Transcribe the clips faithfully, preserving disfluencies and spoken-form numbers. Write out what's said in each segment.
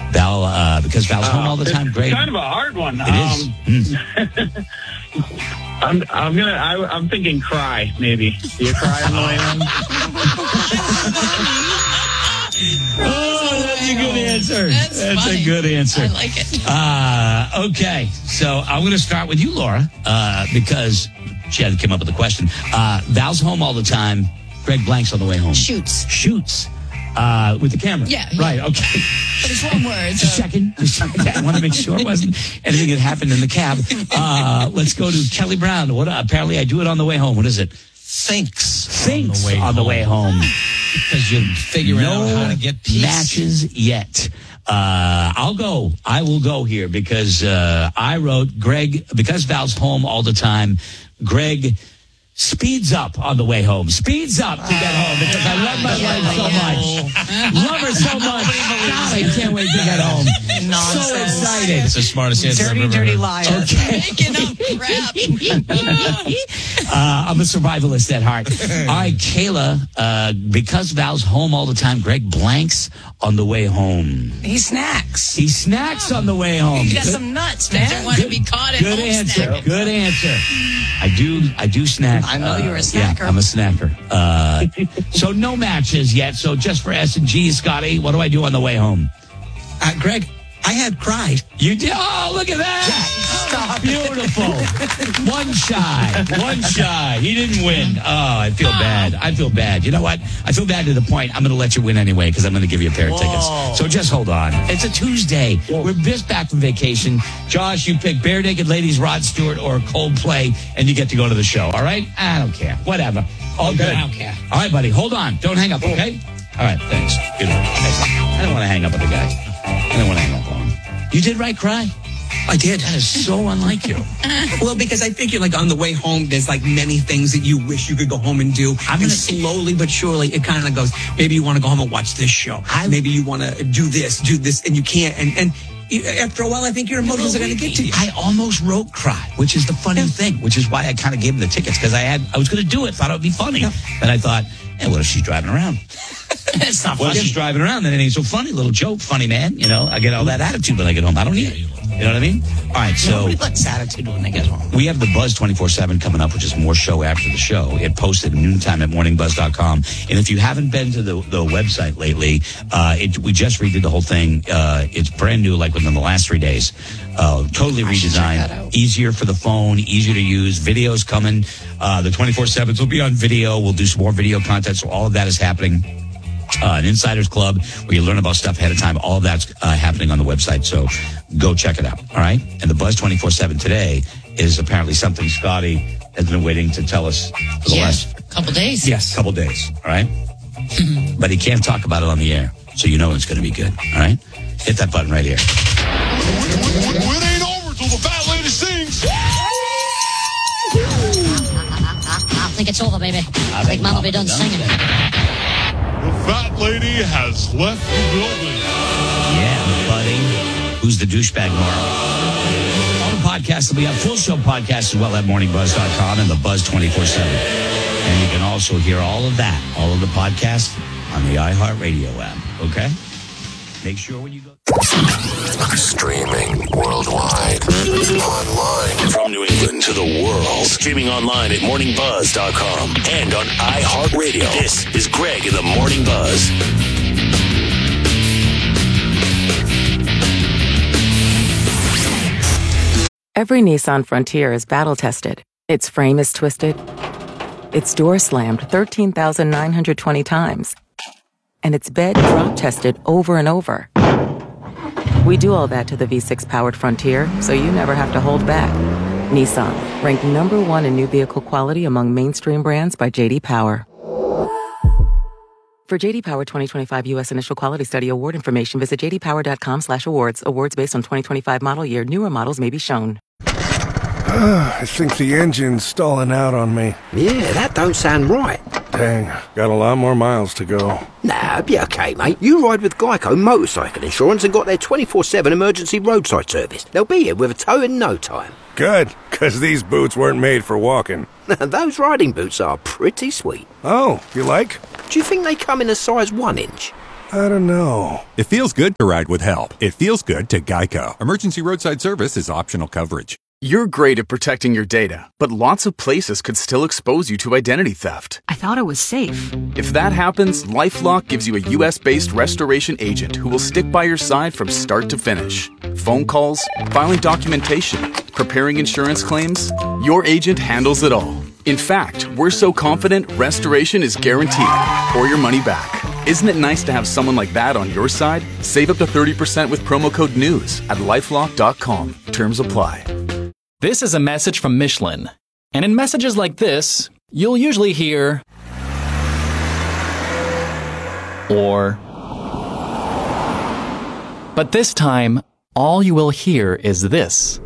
Val, uh, because Val's Uh, home all the it's time. Great. kind of a hard one. It um, is. Mm. I'm I'm gonna I, I'm thinking cry maybe. Do you cry on the way home? Oh, that's a good answer. That's, That's funny. a good answer. I like it. Uh, okay, so I'm going to start with you, Laura, uh, because she had to come up with a question. Uh, Val's home all the time. Greg blanks on the way home. Shoots. Shoots. Uh, with the camera. Yeah. Right, okay. But it's one word. Just So. checking. Just checking. I want to make sure it wasn't anything that happened in the cab. Uh, let's go to Kelly Brown. What? Apparently, I do it on the way home. What is it? Thinks. Thinks on the way on the way home. Because you're figuring no out how to get peace. matches yet. Uh, I'll go. I will go here because uh, I wrote Greg, because Val's home all the time, Greg speeds up on the way home. Speeds up to get home because I love my wife so much. Love her so much. God, I can't wait to get home. Nonsense. So excited. It's the smartest answer Dirty, I've ever dirty heard. liar. Okay. Making up crap. Uh, I'm a survivalist at heart. All right, Kayla, uh, because Val's home all the time, Greg blanks on the way home. He snacks. He snacks on the way home. He's got Good- some nuts, Doesn't man. want to be caught at Good home answer. snacking. Good answer. I do. I do snack. I know you're a Yeah, snacker. I'm a snacker. Uh, so no matches yet. So just for S and G, Scotty, what do I do on the way home? Uh, Greg, I had cried. You did. Oh, look at that! Stop. Beautiful. One shy. One shy. He didn't win. Oh, I feel bad. I feel bad. You know what? I feel bad to the point I'm going to let you win anyway because I'm going to give you a pair of Whoa. tickets. So just hold on. It's a Tuesday. We're just back from vacation. Josh, you pick Bare Naked Ladies, Rod Stewart, or Coldplay, and you get to go to the show. All right? I don't care. Whatever. All good. I don't care. All right, buddy. Hold on. Don't hang up, okay? All right. Thanks. Good. I don't want to hang up with the guy. I don't want to hang up on him. You did right, Cry? I did. That is so unlike you. Well, because I figure, like, on the way home, there's, like, many things that you wish you could go home and do. I'm and gonna- slowly but surely, it kind of goes, maybe you want to go home and watch this show. Maybe you want to do this, do this, and you can't. And, and you, after a while, I think your emotions are going to get to you. I almost wrote Cry, which is the funny thing, which is why I kind of gave him the tickets, because I had I was going to do it, thought it would be funny. Yeah. And I thought, hey, what if she's driving around? It's not Well, if funny. she's driving around, then it ain't so funny. Little joke, funny man. You know, I get all that attitude when I get home. I don't need it. You know what I mean? All right, so Nobody likes attitude when they get home. we have the Buzz twenty-four seven coming up, which is more show after the show. It posted noontime at morning buzz dot com. And if you haven't been to the, the website lately, uh, it, we just redid the whole thing. Uh, it's brand new, like within the last three days. Uh, totally should check that redesigned. out. Easier for the phone, easier to use. Videos coming. Uh, the twenty-four sevens will be on video. We'll do some more video content. So all of that is happening. Uh, an Insiders Club where you learn about stuff ahead of time. All of that's uh, happening on the website. So go check it out. All right. And the Buzz twenty-four seven today is apparently something Scotty has been waiting to tell us for the Yeah, last couple days. yes, couple days. All right. But he can't talk about it on the air. So you know it's going to be good. All right. Hit that button right here. It ain't over till the fat lady sings. I think it's over, baby. I think Mama be done singing. The fat lady has left the building. Yeah, buddy. Who's the douchebag, Nora? All the podcasts will be up. Full show podcasts as well at morning buzz dot com and the Buzz twenty-four seven. And you can also hear all of that, all of the podcasts on the iHeartRadio app. Okay? Make sure when you go... Streaming worldwide. Online. From New England to the world. Streaming online at morning buzz dot com and on iHeartRadio. This is Greg in the Morning Buzz. Every Nissan Frontier is battle-tested. Its frame is twisted. Its door slammed thirteen thousand nine hundred twenty times. And its bed drop-tested over and over. We do all that to the V six powered Frontier, so you never have to hold back. Nissan, ranked number one in new vehicle quality among mainstream brands by J D Power. For J D Power twenty twenty-five U S Initial Quality Study Award information, visit j d power dot com slash awards. Awards based on twenty twenty-five model year. Newer models may be shown. I think the engine's stalling out on me. Yeah, that don't sound right. Dang, got a lot more miles to go. Nah, be okay, mate. You ride with Geico Motorcycle Insurance and got their twenty-four seven emergency roadside service. They'll be here with a tow in no time. Good, because these boots weren't made for walking. Those riding boots are pretty sweet. Oh, you like? Do you think they come in a size one inch? I don't know. It feels good to ride with help. It feels good to Geico. Emergency roadside service is optional coverage. You're great at protecting your data, but lots of places could still expose you to identity theft. I thought it was safe. If that happens, LifeLock gives you a U S based restoration agent who will stick by your side from start to finish. Phone calls, filing documentation, preparing insurance claims, your agent handles it all. In fact, we're so confident restoration is guaranteed or your money back. Isn't it nice to have someone like that on your side? Save up to thirty percent with promo code NEWS at lifelock dot com. Terms apply. This is a message from Michelin. And in messages like this, you'll usually hear, or, but this time, all you will hear is this.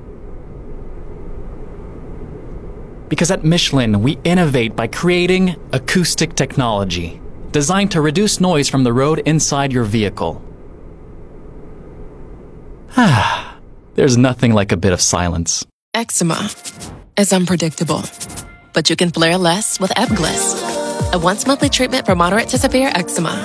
Because at Michelin, we innovate by creating acoustic technology designed to reduce noise from the road inside your vehicle. Ah. There's nothing like a bit of silence. Eczema is unpredictable, but you can flare less with Ebglyss, a once-monthly treatment for moderate to severe eczema.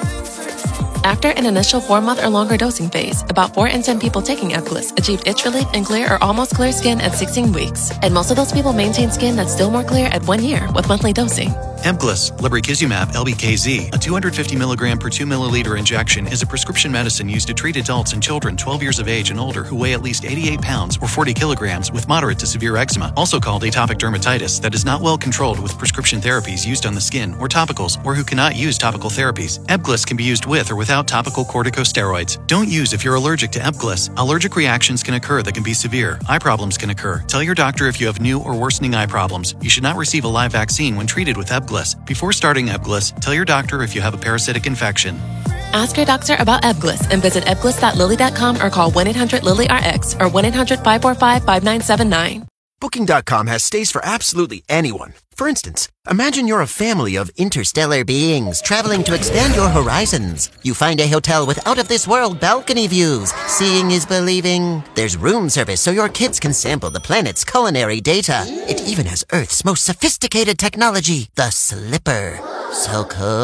After an initial four-month or longer dosing phase, about four in ten people taking Ebglyss achieved itch relief and clear or almost clear skin at sixteen weeks, and most of those people maintain skin that's still more clear at one year with monthly dosing. Ebglyss, lebrikizumab L B K Z, a two hundred fifty milligram per two milliliter injection, is a prescription medicine used to treat adults and children twelve years of age and older who weigh at least eighty-eight pounds or forty kilograms with moderate to severe eczema, also called atopic dermatitis, that is not well controlled with prescription therapies used on the skin or topicals, or who cannot use topical therapies. Ebglyss can be used with or without topical corticosteroids. Don't use if you're allergic to Ebglyss. Allergic reactions can occur that can be severe. Eye problems can occur. Tell your doctor if you have new or worsening eye problems. You should not receive a live vaccine when treated with Ebglyss. Before starting Ebglyss, tell your doctor if you have a parasitic infection. Ask your doctor about Ebglyss and visit ebglyss dot lilly dot com or call one eight hundred lily R X or one eight hundred five four five five nine seven nine. Booking dot com has stays for absolutely anyone. For instance, imagine you're a family of interstellar beings traveling to expand your horizons. You find a hotel with out-of-this-world balcony views. Seeing is believing. There's room service so your kids can sample the planet's culinary data. It even has Earth's most sophisticated technology, the Slipper. So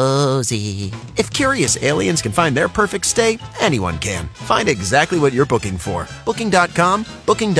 cozy. If curious aliens can find their perfect stay, anyone can. Find exactly what you're booking for. Booking dot com, booking.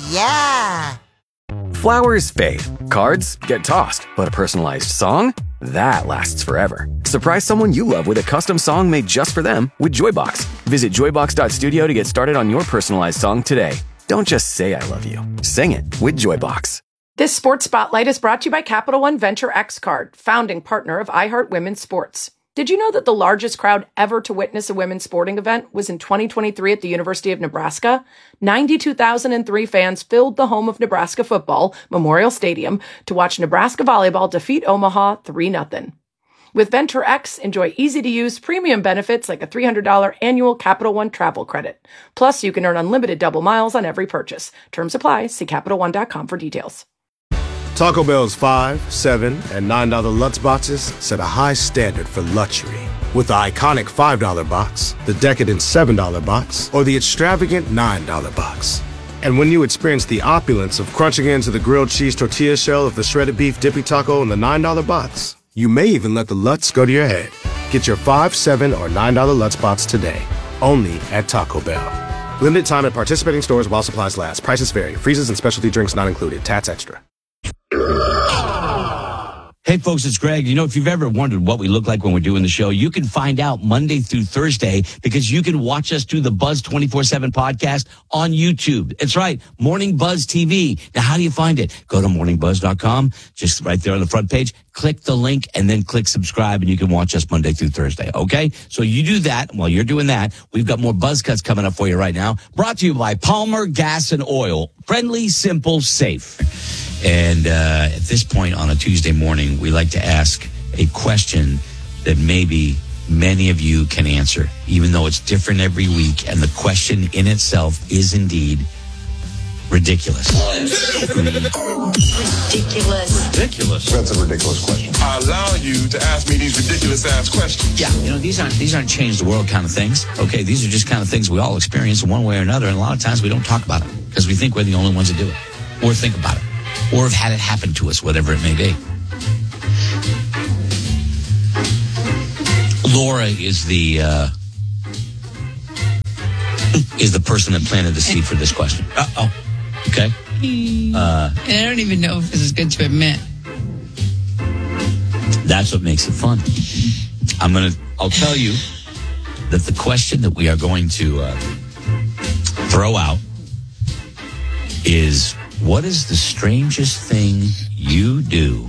Yeah. Flowers fade, cards get tossed, but a personalized song? That lasts forever. Surprise someone you love with a custom song made just for them with Joybox. Visit joybox dot studio to get started on your personalized song today. Don't just say I love you. Sing it with Joybox. This Sports Spotlight is brought to you by Capital One Venture X Card, founding partner of iHeart Women's Sports. Did you know that the largest crowd ever to witness a women's sporting event was in twenty twenty-three at the University of Nebraska? ninety-two thousand three fans filled the home of Nebraska football, Memorial Stadium, to watch Nebraska volleyball defeat Omaha three nothing. With Venture X, enjoy easy-to-use premium benefits like a three hundred dollars annual Capital One travel credit. Plus, you can earn unlimited double miles on every purchase. Terms apply. See Capital One dot com for details. Taco Bell's five, seven, and nine dollar Lutz boxes set a high standard for luxury. With the iconic five dollar box, the decadent seven dollar box, or the extravagant nine dollar box. And when you experience the opulence of crunching into the grilled cheese tortilla shell of the shredded beef dippy taco in the nine dollar box, you may even let the Lutz go to your head. Get your five, seven, or nine dollar Lutz box today, only at Taco Bell. Limited time at participating stores while supplies last. Prices vary. Freezes and specialty drinks not included. Tats extra. Hey, folks, it's Greg. You know, if you've ever wondered what we look like when we're doing the show, you can find out Monday through Thursday because you can watch us do the Buzz twenty-four seven podcast on YouTube. It's right, Morning Buzz T V. Now, how do you find it? Go to morning buzz dot com, just right there on the front page. Click the link and then click subscribe, and you can watch us Monday through Thursday, okay? So you do that. While you're doing that, we've got more Buzz Cuts coming up for you right now. Brought to you by Palmer Gas and Oil. Friendly, simple, safe. And uh, at this point on a Tuesday morning, we like to ask a question that maybe many of you can answer, even though it's different every week. And the question in itself is indeed ridiculous. Ridiculous. Ridiculous. That's a ridiculous question. I allow you to ask me these ridiculous ass questions. Yeah, you know, these aren't these aren't change the world kind of things. Okay, these are just kind of things we all experience in one way or another. And a lot of times we don't talk about it because we think we're the only ones that do it or think about it. Or have had it happen to us, whatever it may be. Laura is the uh, is the person that planted the seed for this question. Uh-oh. Okay? Uh, and I don't even know if this is good to admit. That's what makes it fun. I'm going to, I'll tell you that the question that we are going to uh, throw out is, what is the strangest thing you do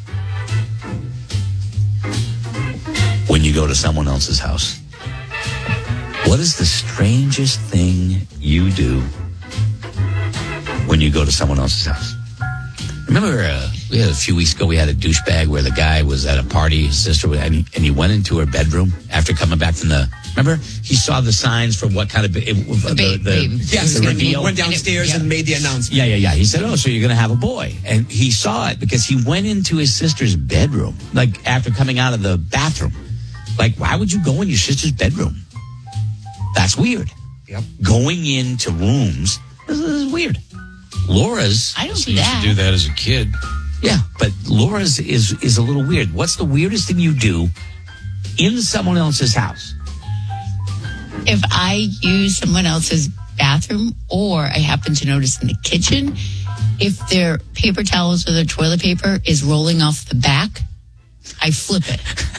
when you go to someone else's house? What is the strangest thing you do when you go to someone else's house? Remember, uh, we had a few weeks ago, we had a douchebag where the guy was at a party, his sister, and he, and he went into her bedroom after coming back from the, remember? He saw the signs for what kind of, it, the, the, the, yes, the reveal. Went downstairs and, it, yeah. and made the announcement. Yeah, yeah, yeah. He said, oh, so you're going to have a boy. And he saw it because he went into his sister's bedroom, like after coming out of the bathroom. Like, why would you go in your sister's bedroom? That's weird. Yep. Going into rooms, this is weird. Laura's, I don't do that. To do that as a kid. Yeah, but Laura's is is a little weird. What's the weirdest thing you do in someone else's house? If I use someone else's bathroom, or I happen to notice in the kitchen, if their paper towels or their toilet paper is rolling off the back, I flip it.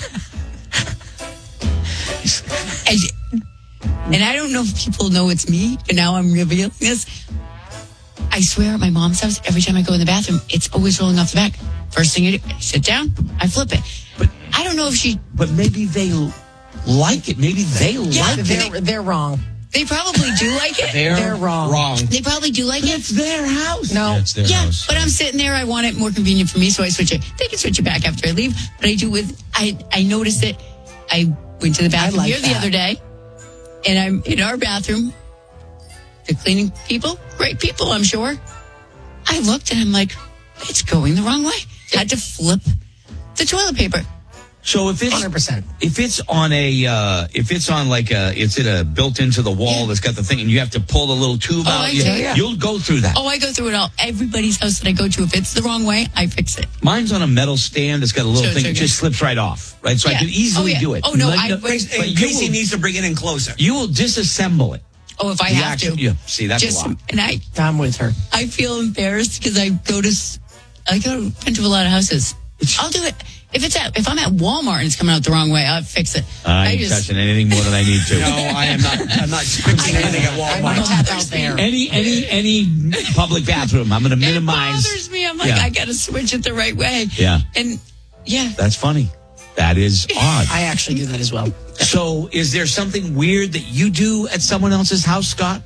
and, and I don't know if people know it's me, and now I'm revealing this. I swear at my mom's house, every time I go in the bathroom, it's always rolling off the back. First thing you do, I sit down, I flip it. But I don't know if she... But maybe they like it. Maybe they yeah, like it. They're, they're wrong. They probably do like it. They're, they're wrong. Wrong. They probably do like but it. It's their house. No. Yeah, it's their yeah, house. but I'm sitting there. I want it more convenient for me, so I switch it. They can switch it back after I leave. But I do with... I, I noticed it. I went to the bathroom like here that. the other day, and I'm in our bathroom. The cleaning people, great people, I'm sure. I looked and I'm like, it's going the wrong way. I had to flip the toilet paper. So if it's one hundred percent. If it's on a, uh, if it's on like a, it's in a built into the wall Yeah. that's got the thing, and you have to pull the little tube Oh, out, I you, do, yeah. you'll go through that. Oh, I go through it all. Everybody's house that I go to, if it's the wrong way, I fix it. Mine's on a metal stand that's got a little Sure, thing sure, that just slips right off, right? So Yeah. I can easily Oh, yeah. do it. Oh, no, But I- no- but- but And you Casey will- needs to bring it in closer. You will disassemble it. Oh, if I The have actual- to. Yeah, see, that's Just, a lot. And I, I'm with her. I feel embarrassed because I go to, s- I go into a lot of houses. I'll do it. If it's at, if I'm at Walmart and it's coming out the wrong way, I'll fix it. I ain't just, touching anything more than I need to. No, I am not. I'm not fixing anything at Walmart. Tap out there. Any any any public bathroom, I'm going to it minimize. bothers me. I'm like, Yeah. I got to switch it the right way. Yeah. And yeah. That's funny. That is odd. I actually do that as well. So, is there something weird that you do at someone else's house, Scott?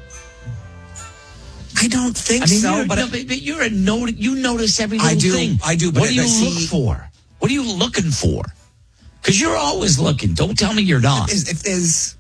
I don't think I mean, so, you're, but no, but you're a note. You notice every little I do. thing. I do. But What do you I see, look for? What are you looking for? Because you're always looking. Don't tell me you're not. If, if there's,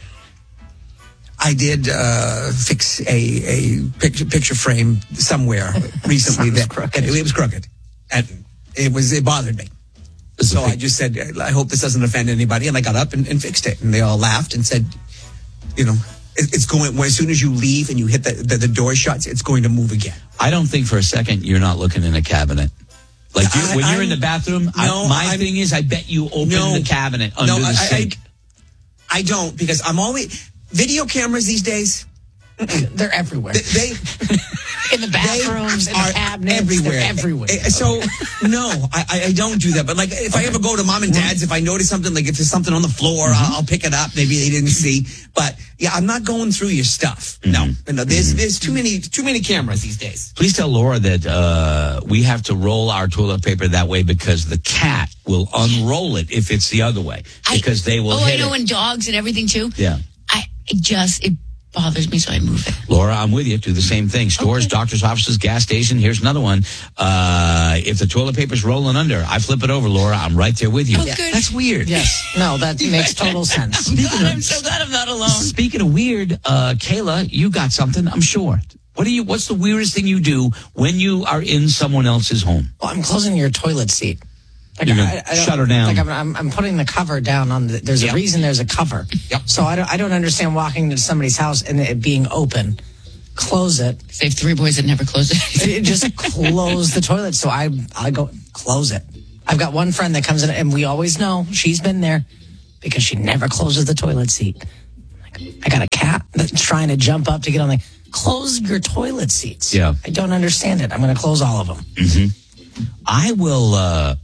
I did uh, fix a a picture picture frame somewhere recently that and it was crooked, and it was it bothered me. So I just said, I hope this doesn't offend anybody, and I got up and, and fixed it, and they all laughed and said, you know, it, it's going. Well, as soon as you leave and you hit the, the the door shuts, it's going to move again. I don't think for a second you're not looking in a cabinet. Like you, I- when you're I'm- in the bathroom, I- no, my I'm- thing is, I bet you open No. the cabinet under No, the I- I- sink. I don't, because I'm always video cameras these days. They're everywhere. They, they in the bathrooms, in the are cabinets, everywhere. they're everywhere. Eh, So no, I, I- I don't do that. But like, if I ever go to mom and dad's, if I notice something, like if there's something on the floor, I'll, I'll pick it up. Maybe they didn't see. But yeah, I'm not going through your stuff. No, no. There's there's too many too many cameras these days. Please tell Laura that uh, we have to roll our toilet paper that way because the cat will unroll it if it's the other way because they will Oh, hit I know, it. and dogs and everything too. Yeah. I it just, it bothers me, so I move it. Laura, I'm with you. Do the same thing. Stores, doctor's offices, gas station. Here's another one. Uh, if the toilet paper's rolling under, I flip it over, Laura. I'm right there with you. Oh, good. That's weird. Yes. No, that makes total sense. God, I'm so glad I'm not alone. Speaking of weird, uh, Kayla, you got something, I'm sure. What do you? What's the weirdest thing you do when you are in someone else's home? Well, I'm closing your toilet seat. Like, You're gonna I- I don't- shut her down. Like I'm, I'm, I'm putting the cover down on the. There's a Yep. reason there's a cover. Yep. So I don't, I don't understand walking into somebody's house and it being open. Close it. They have three boys that never close it. It- just close the toilet. So I, I go close it. I've got one friend that comes in and we always know she's been there because she never closes the toilet seat. I got a cat that's trying to jump up to get on the. Close your toilet seats. Yeah. I don't understand it. I'm going to close all of them. Mm-hmm. I will, uh,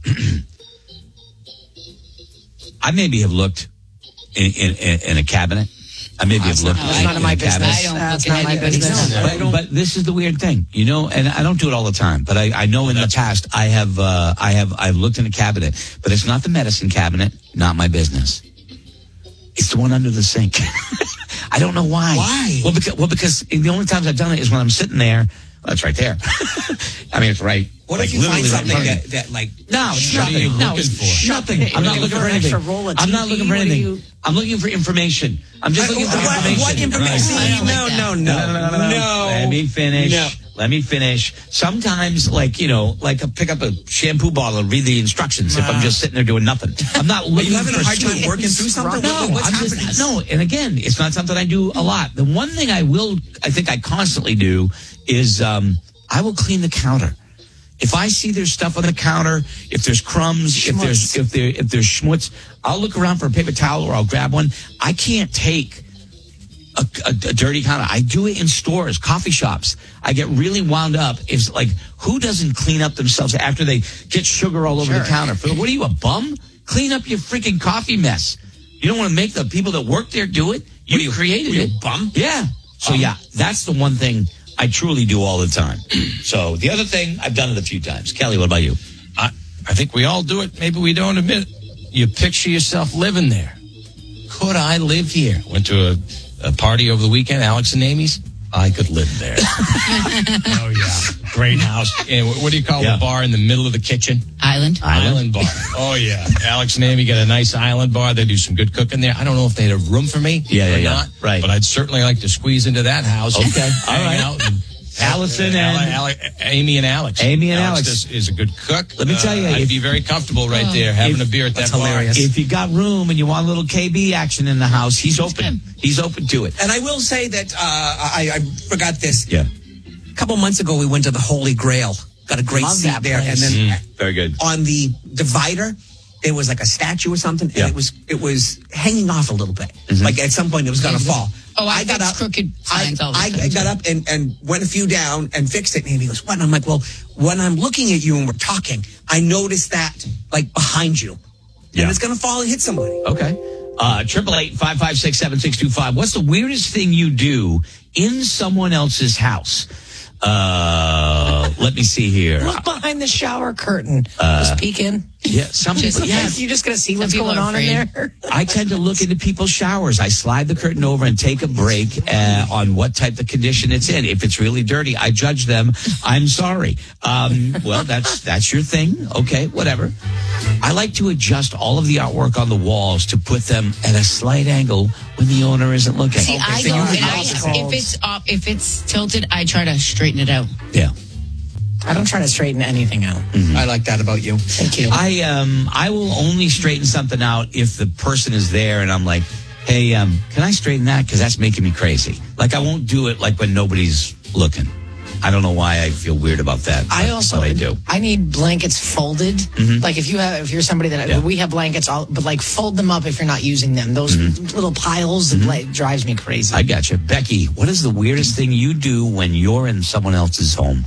I maybe have looked in, in, in a cabinet. I maybe have looked That's in, none of in my a cabinet. business. I don't That's look not at my anybody's business. business. But, but this is the weird thing, you know, and I don't do it all the time, but I, I know in the past I have, uh, I have, I've looked in a cabinet, but it's not the medicine cabinet, not my business. It's the one under the sink. I don't know why. Why? Well, because, well, because the only times I've done it is when I'm sitting there. Well, it's right there. I mean, it's right. What like, if you find literally right something in front that, of me. that like? No, it's What are nothing. you No, looking it's for? nothing. I'm not looking for an extra anything. roll of I'm not T V? looking for What are anything. you- I'm looking for information. I'm just looking for what, information. what information? I don't like No, that. no, no, No, no, no, no, no. Let me finish. No. Let me finish. Sometimes, like, you know, like I'll pick up a shampoo bottle and read the instructions if I'm just sitting there doing nothing. I'm not Are looking you having for a hard time scoop. working through something? No, What- what's I'm happening? just, no, and again, it's not something I do a lot. The one thing I will, I think I constantly do is um, I will clean the counter. If I see there's stuff on the counter, if there's crumbs, if there's if there if there's schmutz, I'll look around for a paper towel or I'll grab one. I can't take a, a, a dirty counter. I do it in stores, coffee shops. I get really wound up. It's like, who doesn't clean up themselves after they get sugar all over Sure. the counter? For what are you, a bum? Clean up your freaking coffee mess. You don't want to make the people that work there do it. You, What are you- created what are you, it. a bum? Yeah. So yeah, that's the one thing I truly do all the time. So the other thing, I've done it a few times. Kelly, what about you? I, I think we all do it. Maybe we don't admit it. You picture yourself living there. Could I live here? Went to a, a party over the weekend, Alex and Amy's. I could live there. Oh, yeah. Great house. And what, what do you call Yeah. the bar in the middle of the kitchen? Island. Island bar. Oh, yeah. Alex and Amy got a nice island bar. They do some good cooking there. I don't know if they had a room for me Yeah, yeah, or yeah. not. Right. But I'd certainly like to squeeze into that house. Okay. All Hang right. out and- Allison Ale- and Ale- Amy and Alex. Amy and Alex. Is, is a good cook. Let me tell you, Uh, I'd if- be very comfortable right there having If- a beer at that That's bar. hilarious. If you got room and you want a little K B action in the house, he's open. He's open to it. And I will say that uh, I, I forgot this. Yeah. A couple months ago, we went to the Holy Grail. Got a great Love seat that there, place. and then Very good. on the divider, there was like a statue or something, and Yeah. it was it was hanging off a little bit. Like at some point, it was going to fall. Oh, I, got fix up. crooked I, signs all the I, time. I got up and, and went a few down and fixed it. And Amy goes, "What?" And I'm like, "Well, when I'm looking at you and we're talking, I noticed that like behind you, and Yeah. it's going to fall and hit somebody." Okay. Uh, triple eight five five six seven six two five. What's the weirdest thing you do in someone else's house? Uh, let me see here. Look behind the shower curtain. Uh, just peek in. Yeah, some people, yeah. You're just going to see Some what's people going are on in afraid. there. I tend to look into people's showers. I slide the curtain over and take a break uh, on what type of condition it's in. If it's really dirty, I judge them. I'm sorry. Um, well, that's that's your thing. Okay, whatever. I like to adjust all of the artwork on the walls to put them at a slight angle when the owner isn't looking. See, I so go you and would I, house if calls. it's up, if it's tilted, I try to straighten it out. Yeah. I don't try to straighten anything out. I like that about you. Thank you. I um I will only straighten something out if the person is there and I'm like, hey, um, can I straighten that? Because that's making me crazy. Like I won't do it like when nobody's looking. I don't know why I feel weird about that. I but- also but I do. I need blankets folded. Mhm. Like if you have if you're somebody that Yeah. we have blankets all but like fold them up if you're not using them. Those little piles of bla- drives me crazy. I got you, Becky. What is the weirdest thing you do when you're in someone else's home?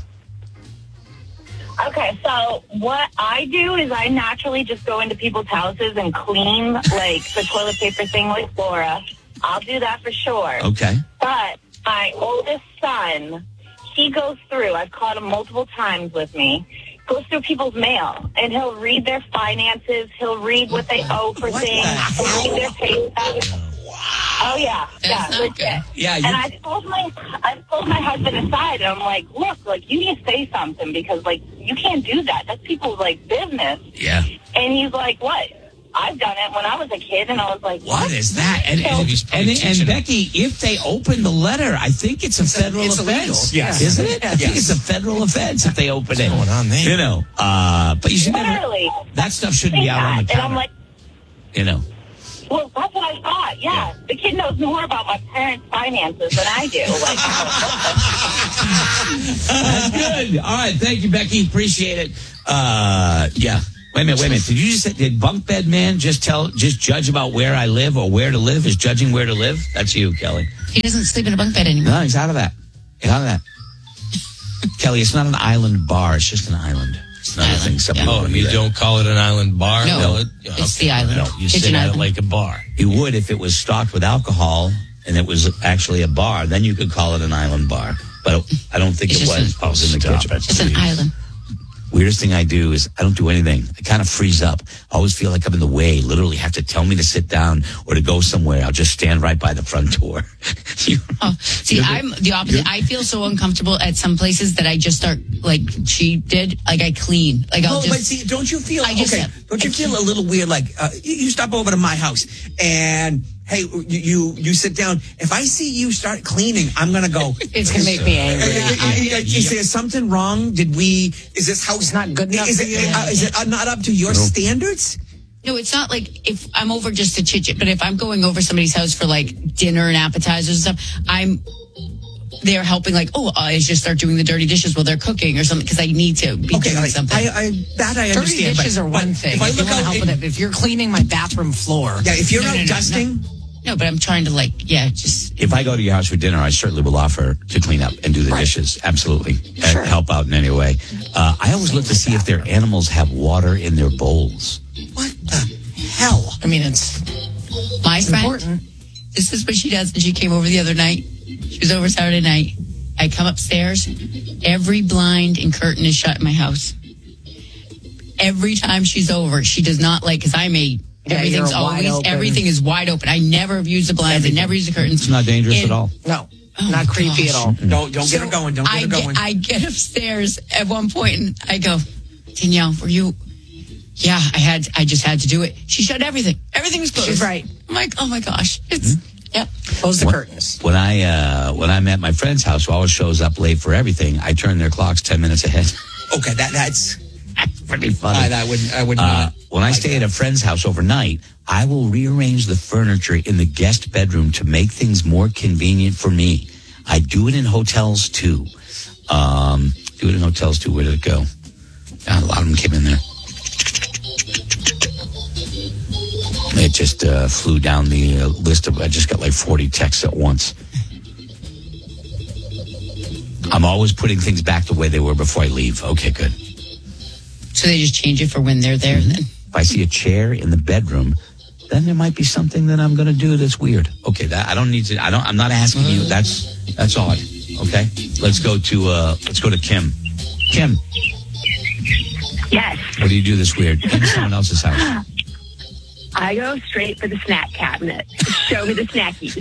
Okay, so what I do is I naturally just go into people's houses and clean, like, the toilet paper thing like Laura. I'll do that for sure. Okay. But my oldest son, he goes through, I've caught him multiple times with me, goes through people's mail, and he'll read their finances, he'll read what they owe for things, he'll read their pay stubs. Oh, yeah. yeah, legit. Yeah, and I pulled my I pulled my husband aside, and I'm like, look, like, you need to say something, because, like, you can't do that. That's people's, like, business. Yeah. And he's like, what? I've done it when I was a kid, and I was like, what? What is that? And, and, and, and Becky, if they open the letter, I think it's a federal it's offense. illegal. Yes. Isn't it? I Yes. think it's a federal offense if they open it. What's going on there? You know, uh, but you should never, Literally. that stuff shouldn't be out on the And counter. I'm like, You know. well, that's what I thought. Yeah. The kid knows more about my parents' finances than I do. Like, That's good. All right. Thank you, Becky. Appreciate it. Uh, yeah. Wait a minute, wait a minute. Did you just say, did Bunk Bed Man just tell, just judge about where I live or where to live? Is judging where to live? That's you, Kelly. He doesn't sleep in a bunk bed anymore. No, he's out of that. He's out of that. Kelly, it's not an island bar. It's just an island. It's not a thing. Yeah. Oh, you don't call it an island bar? No, no it, it's the island. No, you Kitchen sit at island. it like a bar. You would if it was stocked with alcohol and it was actually a bar. Then you could call it an island bar. But I don't think It's it just was. a- I was in the Stop kitchen. it. It's an island. Weirdest thing I do is I don't do anything. I kind of freeze up. I always feel like I'm in the way. Literally have to tell me to sit down or to go somewhere. I'll just stand right by the front door. You- Oh, see, I'm the opposite. I feel so uncomfortable at some places that I just start, like she did, like I clean. Like I'll Oh, just. but see, don't you feel I just- okay? Don't you feel a little weird? Like uh, you, you stop over to my house and hey, you, you you sit down. If I see you start cleaning, I'm gonna go. It's gonna make me angry. Uh, uh, uh, Is there something wrong? Did we? Is this house not good enough Is for it, you? uh, is it uh, not up to your standards? No, it's not like if I'm over just to chit chat, but if I'm going over somebody's house for like dinner and appetizers and stuff, I'm there helping. Like, oh, I just start doing the dirty dishes while they're cooking or something because I need to be Okay, doing like, something. I, I that I Dirty understand. dishes but, are but one thing. If I If you look want to out, help with it, if you're cleaning my bathroom floor, yeah, if you're No, out no, no, dusting. no, but I'm trying to like, yeah, just If I go to your house for dinner, I certainly will offer to clean up and do the dishes. Absolutely. And help out in any way. Uh, I always look to see if their animals have water in their bowls. What the hell? I mean, it's my it's friend. important. This is what she does. And she came over the other night. She was over Saturday night. I come upstairs. Every blind and curtain is shut in my house. Every time she's over, she does not like, because I'm a, Yeah, everything's you're wide always, open. everything is wide open. I never have used the blinds. I never use the curtains. It's not dangerous And- at all. No, Oh not my creepy gosh. at all. Don't don't So get her going. Don't get I her going. Get, I get upstairs at one point and I go, Danielle, were you? Yeah, I had. I just had to do it. She shut everything. Everything was closed. She's right. I'm like, oh my gosh, it's yep. Close the When- curtains. When I uh, when I'm at my friend's house, who always shows up late for everything, I turn their clocks ten minutes ahead. Okay, that that's Pretty funny. I, that would I would Uh, not. when I stay at a friend's house overnight, I will rearrange the furniture in the guest bedroom to make things more convenient for me. I do it in hotels too. Um, do it in hotels too. Where did it go? Ah, a lot of them came in there. It just uh, flew down the uh, list of. I just got like forty texts at once. I'm always putting things back the way they were before I leave. Okay, good. So they just change it for when they're there. Then If I see a chair in the bedroom, then there might be something that I'm going to do that's weird. Okay, that I don't need to. I don't. I'm not asking you. That's that's odd. Okay, let's go to uh, let's go to Kim. Kim, Yes. what do you do that's weird? In someone else's house. I go straight for the snack cabinet. Show me the snackies.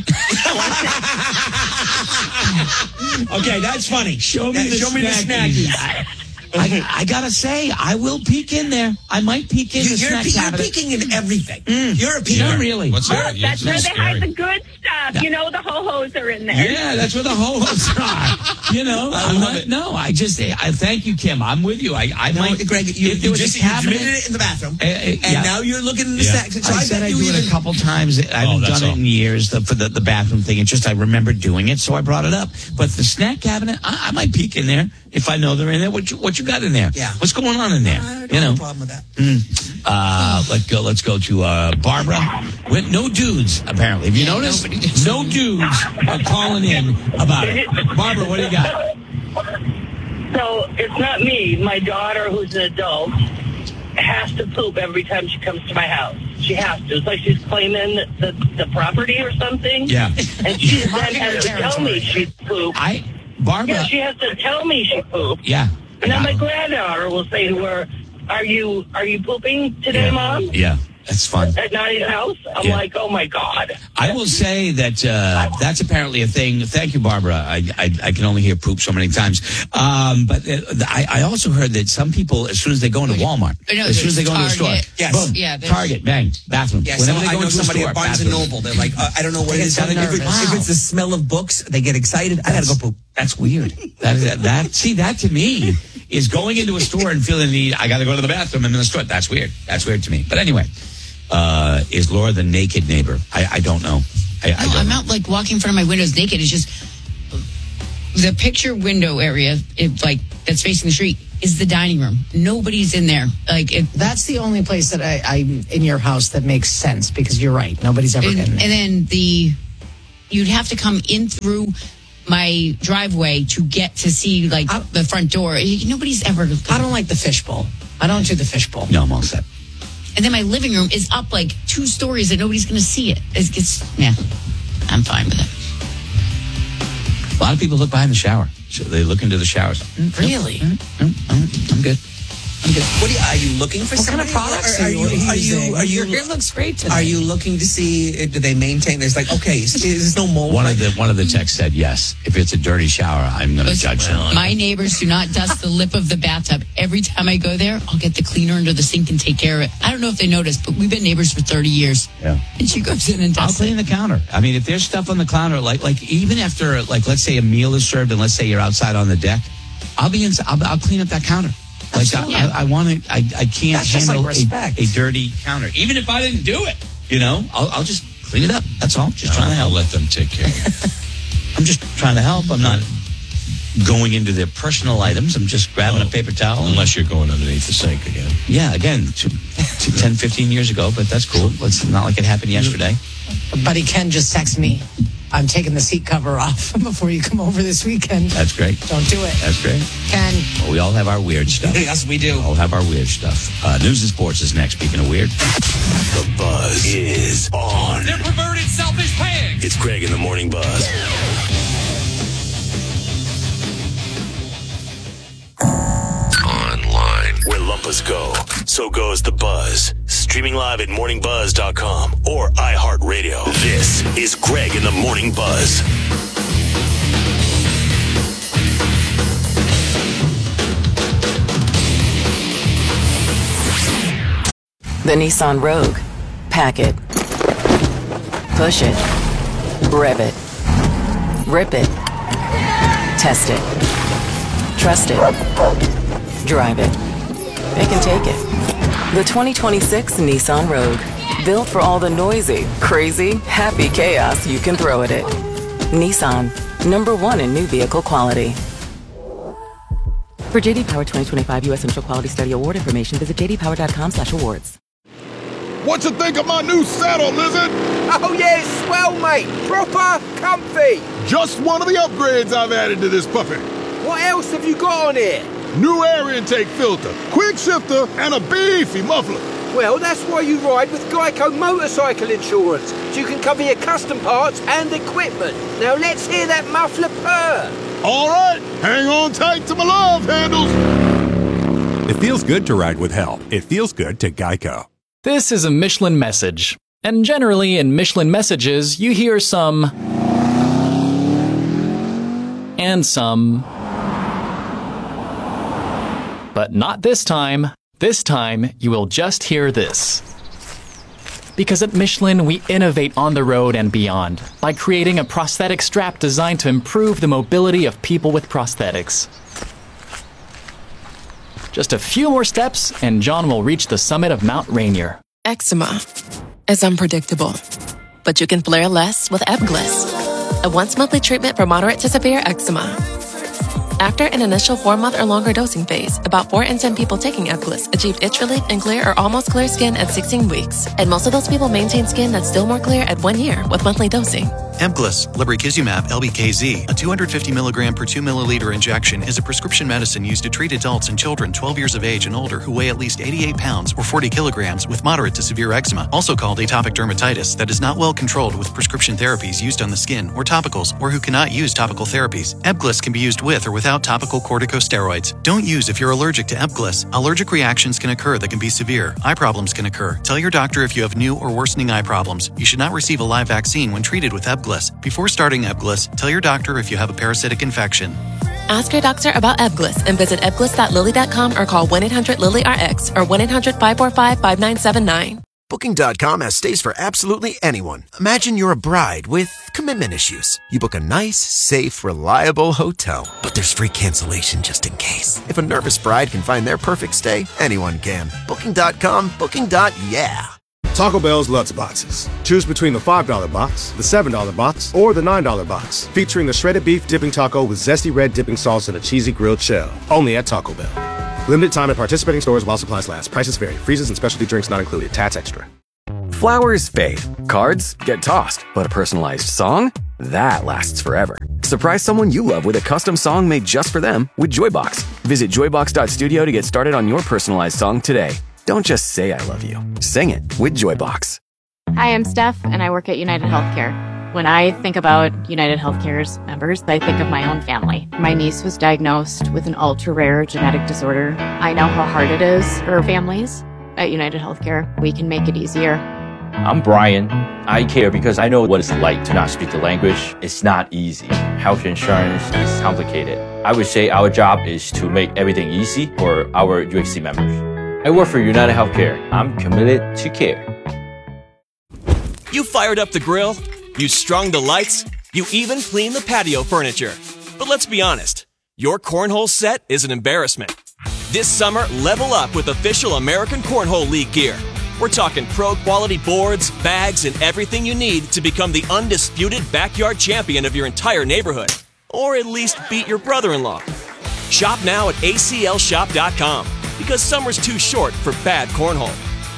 Okay, that's funny. Show me Yeah, the show me the snackies. snackies. I, I gotta say, I will peek in there. I might peek in You, the you're, snack pe- you're cabinet. peeking in everything. You're a peeker. Not really. What's Oh, that? that's where It's they scary. hide the good stuff. You know, the ho-hos are in there. Yeah, that's where the ho-hos are. You know, I I'm love not, it. no, I just, I thank you, Kim. I'm with you. I, I No, might, Greg, you, if there you was a just you cabinet- admitted it in the bathroom, Uh, uh, and yeah. now you're looking in the Yeah. snacks. So I, I, said bet I you do it even. a couple times. I haven't Oh, that's done it all. in years the, for the, the bathroom thing. It's just I remember doing it, so I brought it up. But the snack cabinet, I, I might peek in there if I know they're in there. What you, what you got in there? Yeah. What's going on in there? I don't you have know. a problem with that. Mm. Uh, let's go. Let's go to uh, Barbara. With no dudes, apparently. Have you noticed? No dudes are calling in about it. Barbara, what do you got? So it's not me. My daughter, who's an adult, has to poop every time she comes to my house. She has to. It's like she's claiming the, the property or something. Yeah. And she then has to tell me she pooped. I, Barbara. Yeah, she has to tell me she pooped. Yeah. And then my granddaughter will say to her, "Are you are you pooping today, Yeah. Mom? Yeah, that's fun. At Nadia's house?" I'm Yeah. like, "Oh my God." I will say that uh, that's apparently a thing. Thank you, Barbara. I, I I can only hear poop so many times. Um, but uh, I, I also heard that some people, as soon as they go into Walmart, No, as soon as they go into a store, Target. Yes. boom, Yeah, there's- Target, bang, bathroom. Yeah, Whenever so they I go know into a somebody store, at Barnes and bathroom. Noble. They're like, uh, I don't know what They it is. get so If, it- nervous. if it's the smell of books, they get excited. I gotta go poop. That's weird. That, that, that see that to me is going into a store and feeling the need. I got to go to the bathroom. I'm in the store. That's weird. That's weird to me. But anyway, uh, is Laura the naked neighbor? I, I don't know. I, I no, don't I'm know. out like walking in front of my windows naked. It's just the picture window area, it, like that's facing the street. is the dining room. Nobody's in there. Like it, That's the only place that I, I'm in your house that makes sense because you're right. Nobody's ever and, in there. and then the you'd have to come in through my driveway to get to see like I, the front door. Nobody's ever. I don't like the fishbowl. I don't do the fishbowl. No, I'm all set. And then my living room is up like two stories and nobody's going to see it. It's, it's yeah, I'm fine with it. A lot of people look behind the shower. So they look into the showers. Really? Mm-hmm. Mm-hmm. I'm good. I'm good. What are you, are you looking for? What kind of products are, are you using? Are you? Are you? Your hair looks great today. Are you looking to see? Do they maintain? There's like okay, there's no mold. One of the one of the texts said yes. If it's a dirty shower, I'm going to judge them. My neighbors do not dust the lip of the bathtub. Every time I go there, I'll get the cleaner under the sink and take care of it. I don't know if they noticed, but we've been neighbors for thirty years. Yeah. And she goes in and dusts I'll clean it. the counter. I mean, if there's stuff on the counter, like like even after like let's say a meal is served, and let's say you're outside on the deck, I'll be inside. I'll, I'll clean up that counter. Like I, I, I want to. I, I can't That's just handle like respect. a, a dirty counter, even if I didn't do it. You know, I'll, I'll just clean it up. That's all. Just trying to help. I'll let them take care of it. I'm just trying to help. I'm not going into their personal items. I'm just grabbing Oh, a paper towel. Unless you're going underneath the sink again. Yeah, again, to, to ten, fifteen years ago, but that's cool. It's not like it happened yesterday. Buddy Ken just texted me. I'm taking the seat cover off before you come over this weekend. That's great. Don't do it. That's great. Ken. Well, we all have our weird stuff. Yes, we do. We all have our weird stuff. Uh, news and sports is next. Speaking of weird. The buzz is on. They're perverted, selfish pigs. It's Greg in the Morning Buzz. Online, where lumpers go, so goes the buzz. Streaming live at morning buzz dot com or iHeartRadio. This is Greg in the Morning Buzz. The Nissan Rogue. Pack it. Push it. Rev it. Rip it. Test it. Trust it. Drive it. They can take it. The twenty twenty-six Nissan Rogue. Built for all the noisy, crazy, happy chaos you can throw at it. Nissan. Number one in new vehicle quality. For J D Power twenty twenty-five U S Initial Quality Study Award information, visit j d power dot com slash awards. What you think of my new saddle, Lizard? Oh yeah, it's swell, mate. Proper comfy. Just one of the upgrades I've added to this puppy. What else have you got on it? New air intake filter, quick shifter, and a beefy muffler. Well, that's why you ride with Geico Motorcycle Insurance, so you can cover your custom parts and equipment. Now let's hear that muffler purr. All right, hang on tight to my love handles. It feels good to ride with help. It feels good to Geico. This is a Michelin message. And generally in Michelin messages, you hear some and some. But not this time. This time, you will just hear this. Because at Michelin, we innovate on the road and beyond by creating a prosthetic strap designed to improve the mobility of people with prosthetics. Just a few more steps, and John will reach the summit of Mount Rainier. Eczema is unpredictable, but you can flare less with Ebglyss, a once-monthly treatment for moderate to severe eczema. After an initial four-month or longer dosing phase, about four in ten people taking Ebglyss achieved itch relief and clear or almost clear skin at sixteen weeks, and most of those people maintain skin that's still more clear at one year with monthly dosing. Ebglyss, lebrikizumab L B K Z, a two hundred fifty milligram per two milliliter injection, is a prescription medicine used to treat adults and children twelve years of age and older who weigh at least eighty-eight pounds or forty kilograms with moderate to severe eczema, also called atopic dermatitis, that is not well controlled with prescription therapies used on the skin or topicals, or who cannot use topical therapies. Ebglyss can be used with or without topical corticosteroids. Don't use if you're allergic to Ebglyss. Allergic reactions can occur that can be severe. Eye problems can occur. Tell your doctor if you have new or worsening eye problems. You should not receive a live vaccine when treated with Ebglyss. Before starting Ebglyss, tell your doctor if you have a parasitic infection. Ask your doctor about Ebglyss and visit ebglyss dot lilly dot com or call one eight hundred lilly R X or one eight hundred five four five five nine seven nine. Booking dot com has stays for absolutely anyone. Imagine you're a bride with commitment issues. You book a nice, safe, reliable hotel, but there's free cancellation just in case. If a nervous bride can find their perfect stay, anyone can. Booking dot com, booking. Yeah. Taco Bell's Lutz Boxes. Choose between the five dollar box, the seven dollar box, or the nine dollar box, featuring the shredded beef dipping taco with zesty red dipping sauce and a cheesy grilled shell. Only at Taco Bell. Limited time at participating stores while supplies last. Prices vary. Freezes and specialty drinks not included. Tats extra. Flowers fade. Cards get tossed. But a personalized song? That lasts forever. Surprise someone you love with a custom song made just for them with Joybox. Visit joybox dot studio to get started on your personalized song today. Don't just say I love you. Sing it with Joybox. Hi, I'm Steph, and I work at United Healthcare. When I think about United Healthcare's members, I think of my own family. My niece was diagnosed with an ultra-rare genetic disorder. I know how hard it is for families. At United Healthcare, we can make it easier. I'm Brian. I care because I know what it's like to not speak the language. It's not easy. Health insurance is complicated. I would say our job is to make everything easy for our U H C members. I work for United Healthcare. I'm committed to care. You fired up the grill, you strung the lights, you even cleaned the patio furniture. But let's be honest, your cornhole set is an embarrassment. This summer, level up with official American Cornhole League gear. We're talking pro-quality boards, bags, and everything you need to become the undisputed backyard champion of your entire neighborhood. Or at least beat your brother-in-law. Shop now at A C L shop dot com because summer's too short for bad cornhole.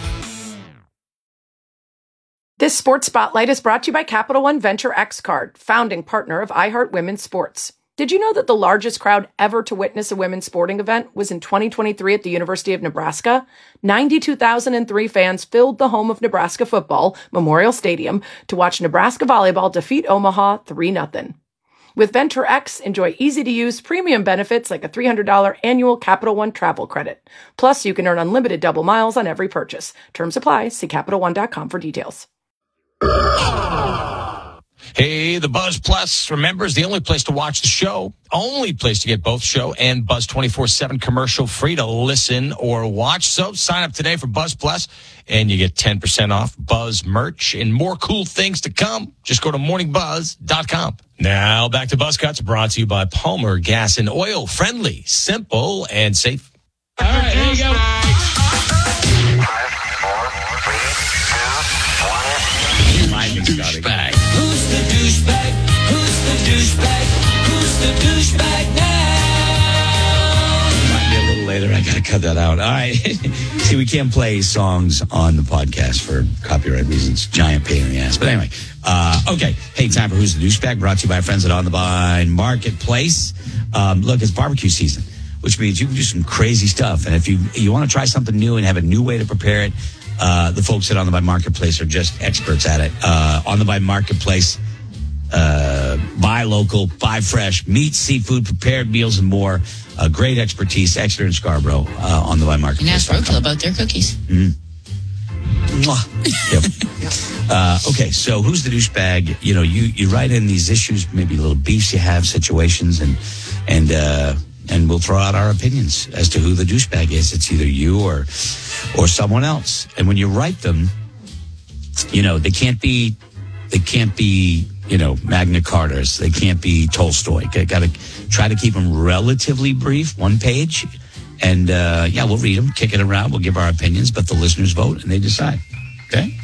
This Sports Spotlight is brought to you by Capital One Venture X Card, founding partner of iHeart Women's Sports. Did you know that the largest crowd ever to witness a women's sporting event was in twenty twenty-three at the University of Nebraska? ninety-two thousand three fans filled the home of Nebraska football, Memorial Stadium, to watch Nebraska volleyball defeat Omaha three nothing. With Venture X, enjoy easy-to-use premium benefits like a three hundred dollars annual Capital One travel credit. Plus, you can earn unlimited double miles on every purchase. Terms apply. See Capital One dot com for details. Hey, the Buzz Plus, remember, is the only place to watch the show. Only place to get both show and Buzz twenty-four seven commercial free to listen or watch. So sign up today for Buzz Plus and you get ten percent off Buzz merch and more cool things to come. Just go to morning buzz dot com. Now back to Buzz Cuts, brought to you by Palmer Gas and Oil. Friendly, simple, and safe. All right, there you go. Douchebag. Who's the douchebag? Who's the douchebag? Who's the douchebag now? Might be a little later. I got to cut that out. All right. See, we can't play songs on the podcast for copyright reasons. Giant pain in the ass. But anyway, uh, okay. Hey, time for Who's the Douchebag? Brought to you by our friends at On the Vine Marketplace. Um, look, it's barbecue season, which means you can do some crazy stuff. And if you you want to try something new and have a new way to prepare it, Uh, the folks at On the Vine Marketplace are just experts at it. Uh, On the Vine Marketplace, uh, buy local, buy fresh, meat, seafood, prepared meals, and more. Uh, great expertise, Exeter and Scarborough, uh, On the Vine Marketplace. And ask Rochelle about their cookies. Mm. Yep. uh, okay, so who's the douchebag? You know, you, you write in these issues, maybe little beefs you have, situations, and and uh, and we'll throw out our opinions as to who the douchebag is. It's either you or or someone else. And when you write them, you know, they can't be, they can't be, you know, Magna Cartas. They can't be Tolstoy. Got to try to keep them relatively brief, one page. And, uh, yeah, we'll read them, kick it around. We'll give our opinions, but the listeners vote and they decide. Okay?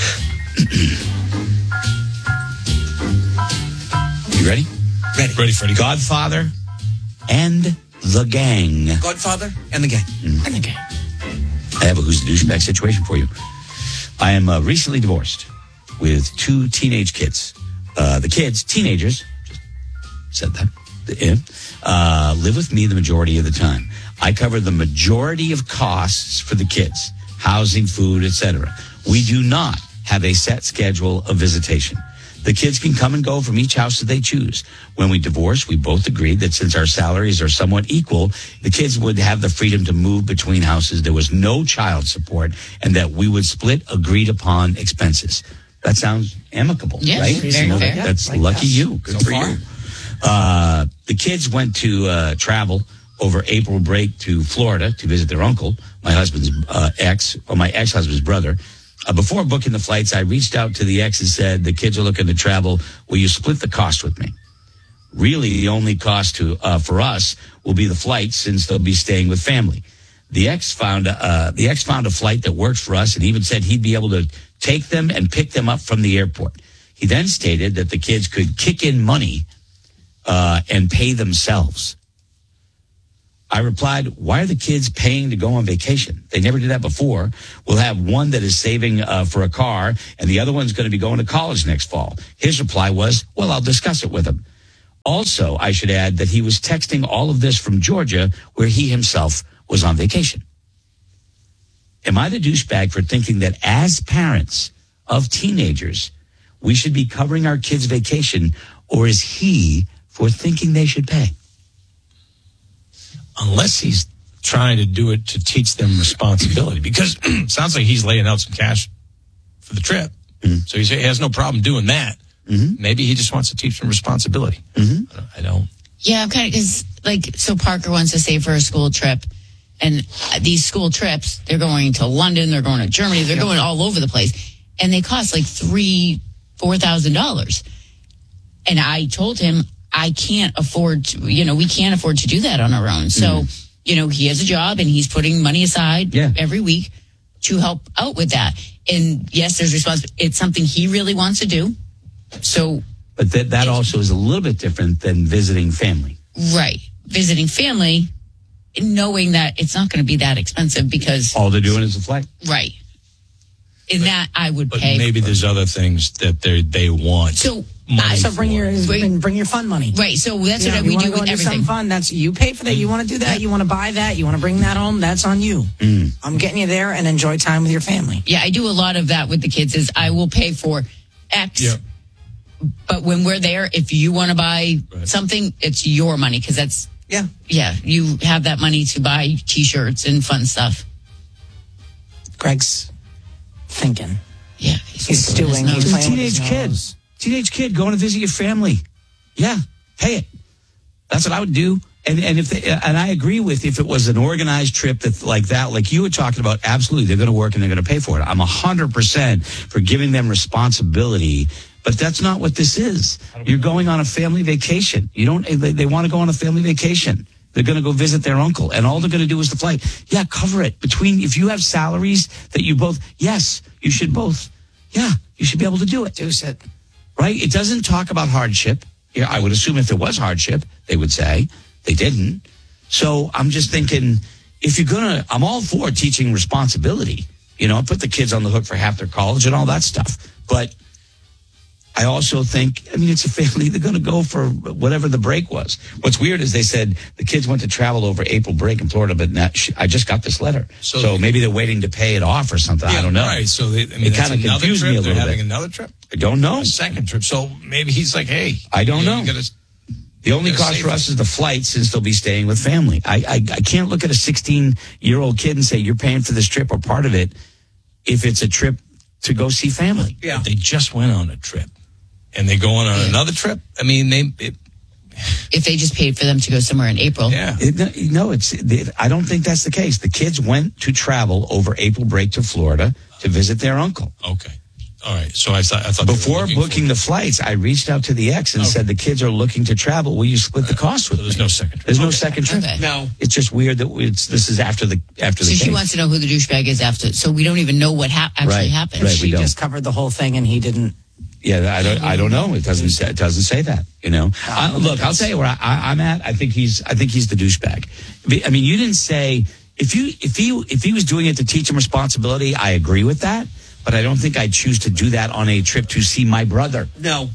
You ready? Ready. Ready, Freddie. Godfather and the Gang. Godfather and the Gang. Mm. And the Gang. I have a Who's the Douchebag situation for you. I am uh, recently divorced with two teenage kids. Uh, the kids, teenagers, just said that, yeah, uh, live with me the majority of the time. I cover the majority of costs for the kids, housing, food, et cetera. We do not have a set schedule of visitation. The kids can come and go from each house that they choose. When we divorced, we both agreed that since our salaries are somewhat equal, the kids would have the freedom to move between houses. There was no child support, and that we would split agreed upon expenses. That sounds amicable, yes, right? Very so fair. That's like lucky that. you. Good so for far. you. Uh, the kids went to uh, travel over April break to Florida to visit their uncle, my husband's uh, ex, or my ex-husband's brother. Uh, before booking the flights, I reached out to the ex and said, the kids are looking to travel. Will you split the cost with me? Really, the only cost to uh, for us will be the flight since they'll be staying with family. The ex found uh, the ex found a flight that worked for us and even said he'd be able to take them and pick them up from the airport. He then stated that the kids could kick in money uh, and pay themselves. I replied, why are the kids paying to go on vacation? They never did that before. We'll have one that is saving uh, for a car, and the other one's going to be going to college next fall. His reply was, well, I'll discuss it with him. Also, I should add that he was texting all of this from Georgia, where he himself was on vacation. Am I the douchebag for thinking that as parents of teenagers, we should be covering our kids' vacation, or is he for thinking they should pay? Unless he's trying to do it to teach them responsibility, because it sounds like he's laying out some cash for the trip. Mm-hmm. So he has no problem doing that. Mm-hmm. Maybe he just wants to teach them responsibility. Mm-hmm. I don't. Yeah, I'm kind of, because, like, so Parker wants to save for a school trip. And these school trips, they're going to London, they're going to Germany, they're going all over the place. And they cost like three, four thousand dollars. And I told him, I can't afford to, you know, we can't afford to do that on our own. So, mm. you know, he has a job and he's putting money aside yeah. every week to help out with that. And yes, there's responsibility. It's something he really wants to do. So, but that, that also is a little bit different than visiting family. Right. Visiting family, knowing that it's not going to be that expensive because all they're doing is a flight. Right. In but, that I would but pay. Maybe there's other things that they they want. So, money so bring your bring, bring your fun money. Right. So that's yeah, what we do with everything. Do fun. That's you pay for that. You want to do that. You want to buy that. You want to bring that home. That's on you. Mm. I'm getting you there and enjoy time with your family. Yeah, I do a lot of that with the kids. Is I will pay for X. Yeah. But when we're there, if you want to buy right. something, it's your money because that's yeah yeah you have that money to buy T-shirts and fun stuff. Greg's thinking. Yeah, he's, he's stewing. He's a teenage kid. Teenage kid going to visit your family. Yeah, pay it. That's what I would do. And and if they, and I agree with if it was an organized trip that like that, like you were talking about, absolutely they're going to work and they're going to pay for it. I'm a hundred percent for giving them responsibility. But that's not what this is. You're going on a family vacation. You don't. They, they want to go on a family vacation. They're going to go visit their uncle, and all they're going to do is the flight. Yeah, cover it between. If you have salaries that you both, yes, you should both. Yeah, you should be able to do it. Do it. Right? It doesn't talk about hardship. Yeah, I would assume if there was hardship, they would say they didn't. So I'm just thinking, if you're gonna, I'm all for teaching responsibility. You know, put the kids on the hook for half their college and all that stuff, but. I also think, I mean, it's a family. They're going to go for whatever the break was. What's weird is they said the kids went to travel over April break in Florida, but not, I just got this letter. So, so maybe they're waiting to pay it off or something. Yeah, I don't know. Right. So they, I mean, it kind of confused trip. me a little they're bit. Having another trip? I don't know. A second trip. So maybe he's like, hey. I don't you know. You gotta, the only cost for us is the flight since they'll be staying with family. I, I, I can't look at a sixteen-year-old kid and say, you're paying for this trip or part of it if it's a trip to go see family. Yeah. But they just went on a trip. And they going on another trip? I mean, they... It, if they just paid for them to go somewhere in April. Yeah. It, no, it's. It, I don't think that's the case. The kids went to travel over April break to Florida to visit their uncle. Okay. All right. So I thought... I thought Before booking the flights, I reached out to the ex and okay. said, the kids are looking to travel. Will you split the cost with so there's me? no second trip. There's okay. no second trip. Okay. No. It's just weird that it's, this is after the after the So case. she wants to know who the douchebag is after. So we don't even know what ha- actually right. happened. Right, she we don't. just covered the whole thing and he didn't... Yeah, I don't. I don't know. It doesn't. Say, it doesn't say that. You know. I, look, I'll tell you where I, I, I'm at. I think he's. I think he's the douchebag. I mean, you didn't say if you if he if he was doing it to teach him responsibility. I agree with that, but I don't think I'd choose to do that on a trip to see my brother. No.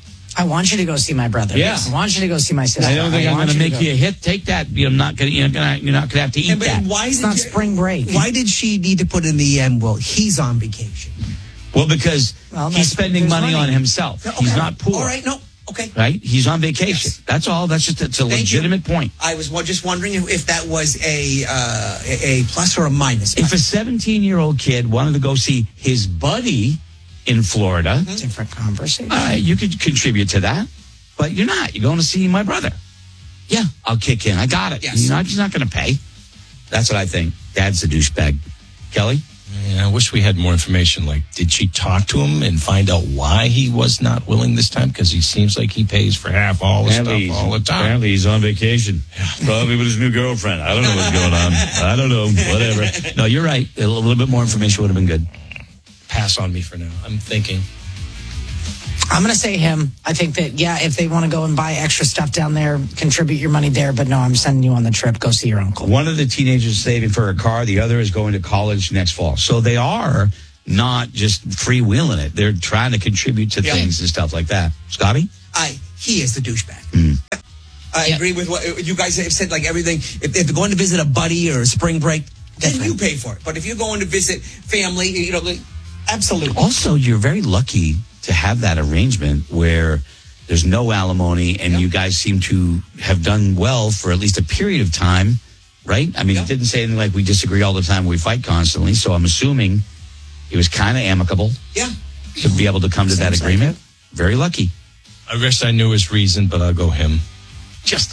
I want you to go see my brother. Yeah. I want you to go see my sister. I don't think I I'm going to make go. you a hit. Take that. You're not going. You're not. You're not going to have to eat and, that. Why it's did not you, spring break. Why did she need to put in the end? Well, he's on vacation. Well, because well, he's spending money, money on himself. Okay. He's not poor. All right, no, okay. Right? He's on vacation. Yes. That's all. That's just it's a Thank legitimate you. point. I was just wondering if that was a uh, a plus or a minus. If a seventeen-year-old kid wanted to go see his buddy in Florida, mm-hmm. different conversation. All right, you could contribute to that, but you're not. You're going to see my brother. Yeah, I'll kick in. I got it. Yes. He's not. He's not going to pay. That's what I think. Dad's the douchebag. Kelly? Yeah, I wish we had more information. Like, did she talk to him and find out why he was not willing this time? Because he seems like he pays for half all the apparently stuff all the time. Apparently he's on vacation. Yeah. Probably with his new girlfriend. I don't know what's going on. I don't know. Whatever. No, you're right. A little bit more information would have been good. Pass on me for now. I'm thinking. I'm going to say him. I think that, yeah, if they want to go and buy extra stuff down there, contribute your money there. But no, I'm sending you on the trip. Go see your uncle. One of the teenagers is saving for a car. The other is going to college next fall. So they are not just freewheeling it. They're trying to contribute to Yeah. things and stuff like that. Scotty? I, he is the douchebag. Mm. I agree with what you guys have said, like everything. If, if they're going to visit a buddy or a spring break, then you pay for it. But if you're going to visit family, you know, like, absolutely. Also, you're very lucky to have that arrangement where there's no alimony and you guys seem to have done well for at least a period of time, right? I mean, it didn't say anything like we disagree all the time, we fight constantly. So I'm assuming it was kind of amicable. Yeah. To be able to come to that Seems like agreement. Very lucky. I wish I knew his reason, but I'll go him. Just a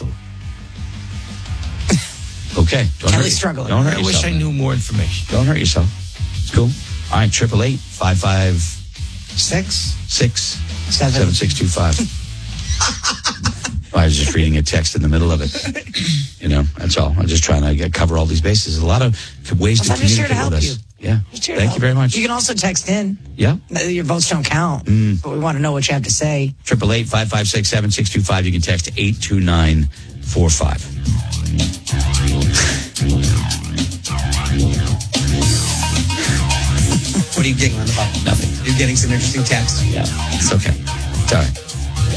Okay. Don't Kelly's hurt, struggling. Don't hurt I yourself. wish I knew more information. Don't hurt yourself. It's cool. All right, triple eight five five six six seven seven six two five. I was just reading a text in the middle of it. You know, that's all. I'm just trying to get, cover all these bases. A lot of ways to I'm just here to communicate with help us. you. Yeah. Just here to Thank help. you very much. You can also text in. Yeah. Your votes don't count, Mm. but we want to know what you have to say. Triple eight five five six seven six two five. You can text eight two nine four five. What are you giggling about? Nothing. You're getting some interesting texts. Yeah, it's okay. It's all right.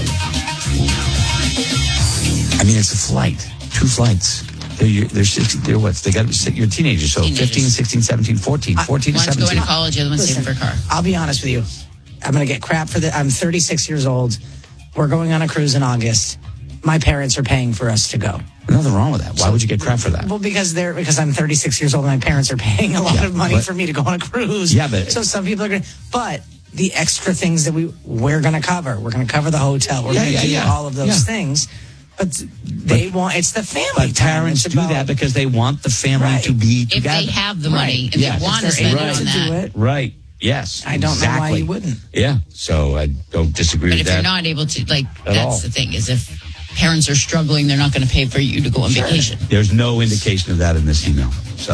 I mean, it's a flight. Two flights. They're, they're, sixteen, they're what? They got to be, you're teenagers. So Teenagers. fifteen, sixteen, seventeen, fourteen. fourteen to One's seventeen. going to college, the other one's saving for a car. I'll be honest with you. I'm going to get crap for the. I'm thirty-six years old. We're going on a cruise in August. My parents are paying for us to go. Nothing wrong with that. Why would you get crap for that? Well, because they're because I'm thirty-six years old and my parents are paying a lot Yeah, of money but- for me to go on a cruise. Yeah, but- so some people are going. to But the extra things that we we're going to cover, we're going to cover the hotel. We're Yeah, going to yeah, do yeah. all of those Yeah. things. But they want it's the family. But time. parents It's do about- that because they want the family Right. to be If together. they have the money Right. and Yes. they want to If they're spend it able on to that. do it. Right. Yes. I don't exactly. know why you wouldn't. Yeah. So I don't disagree But with if that. you're not able to, like, At that's all. the thing, is if parents are struggling, they're not going to pay for you to go on vacation. There's no indication of that in this email. So,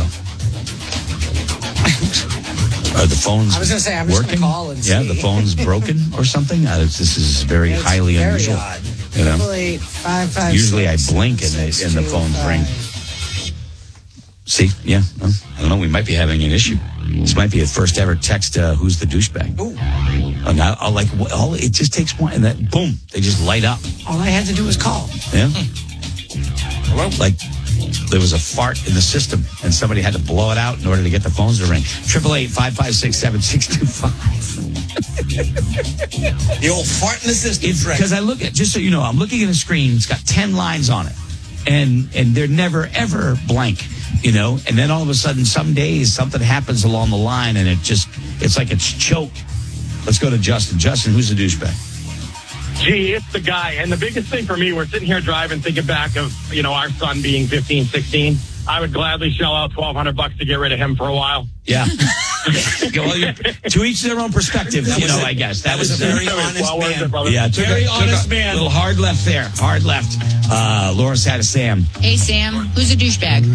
are the phones I was gonna say, I'm just gonna working? call and yeah, see. the phone's broken or something. Uh, this is very It's highly very unusual. odd. You know, Triple eight, five, five, usually I six, blink and, six, they, and the two, phones five. ring. See, yeah, well, I don't know. We might be having an issue. This might be a first ever text. Uh, who's the douchebag? Ooh. And I, I'll like, well, all it just takes one, and then boom, they just light up. All I had to do was call. Yeah. Like there was a fart in the system, and somebody had to blow it out in order to get the phones to ring. Triple eight five five six seven six two five. The old fart in the system. Because I look at, just so you know, I'm looking at a screen. It's got ten lines on it, and and they're never ever blank. You know, and then all of a sudden, some days something happens along the line, and it just it's like it's choked. Let's go to Justin. Justin, who's the douchebag? Gee, it's the guy. And the biggest thing for me, we're sitting here driving, thinking back of, you know, our son being fifteen, sixteen. I would gladly shell out twelve hundred bucks to get rid of him for a while. Yeah. Well, you, to each their own perspective, you know, I guess. That was a very honest well worth man. it, brother. Yeah, took Very a, took honest a man. little hard left there. Hard left. Uh, Laura's had a Sam. Hey, Sam, who's a douchebag?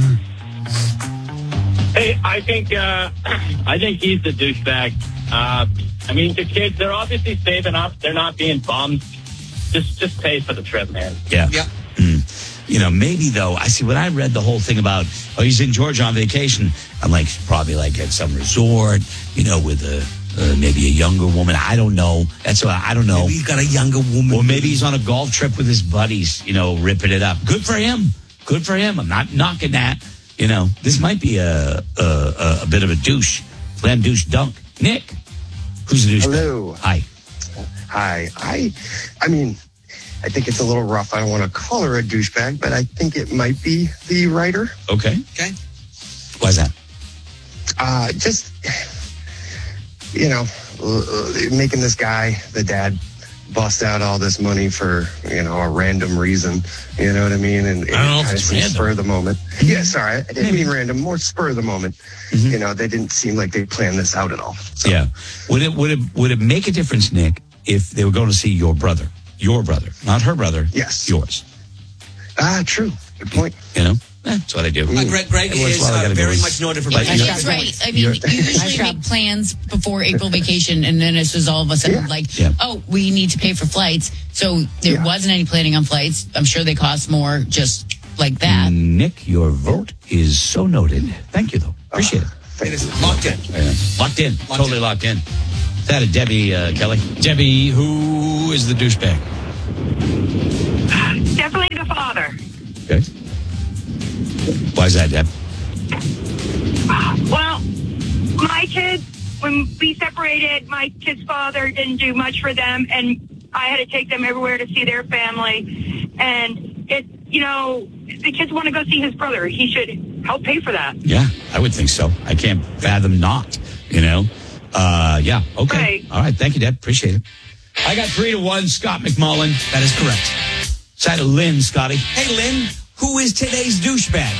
Hey, I think uh, I think he's the douchebag. Uh, I mean, the kids, they're obviously saving up. They're not being bums. Just just pay for the trip, man. Yeah. Yeah. Mm. You know, maybe though, I see when I read the whole thing about, oh, he's in Georgia on vacation. I'm like, probably like at some resort, you know, with a, uh, maybe a younger woman. I don't know. That's what I don't know. Maybe he's got a younger woman. Or maybe he's on a golf trip with his buddies, you know, ripping it up. Good for him. Good for him. I'm not knocking that. You know, this might be a a, a, a bit of a douche. Slam douche dunk. Nick, who's the douche? Hello. Hi. Hi. I, I mean, I think it's a little rough. I don't want to call her a douchebag, but I think it might be the writer. Okay. Okay. Why's that? Uh, just, you know, uh, making this guy, the dad, bust out all this money for, you know, a random reason. You know what I mean? And, and I don't know if kind of it's seems random. spur of the moment. Yeah, sorry. I didn't mean random, more spur of the moment. You know, they didn't seem like they planned this out at all. Yeah. Would it would it would it make a difference, Nick, if they were going to see your brother? Your brother, not her brother. Yes. Yours. Ah, true. Good point. You know? That's what I do. Uh, Greg, Greg Every once in is a while, I uh, gotta go very with- much noted for But, being you know, That's right. I mean, you usually make plans before April vacation, and then it's just all of a sudden like, Yeah. oh, we need to pay for flights. So there wasn't any planning on flights. I'm sure they cost more just like that. Nick, your vote is so noted. Thank you, though. Appreciate it. It is locked in. Yeah. Locked in. totally locked in. Is that a Debbie, uh, Kelly? Debbie, who is the douchebag? Definitely the father. Okay. Why is that, Deb? Well, my kids, when we separated, my kids' father didn't do much for them, and I had to take them everywhere to see their family. And it, you know, the kids want to go see his brother. He should help pay for that. Yeah, I would think so. I can't fathom not, you know? Uh, yeah, okay. Right. All right, thank you, Deb. Appreciate it. I got three to one, Scott McMullen. That is correct. Side of Lynn, Scotty. Hey, Lynn, who is today's douchebag?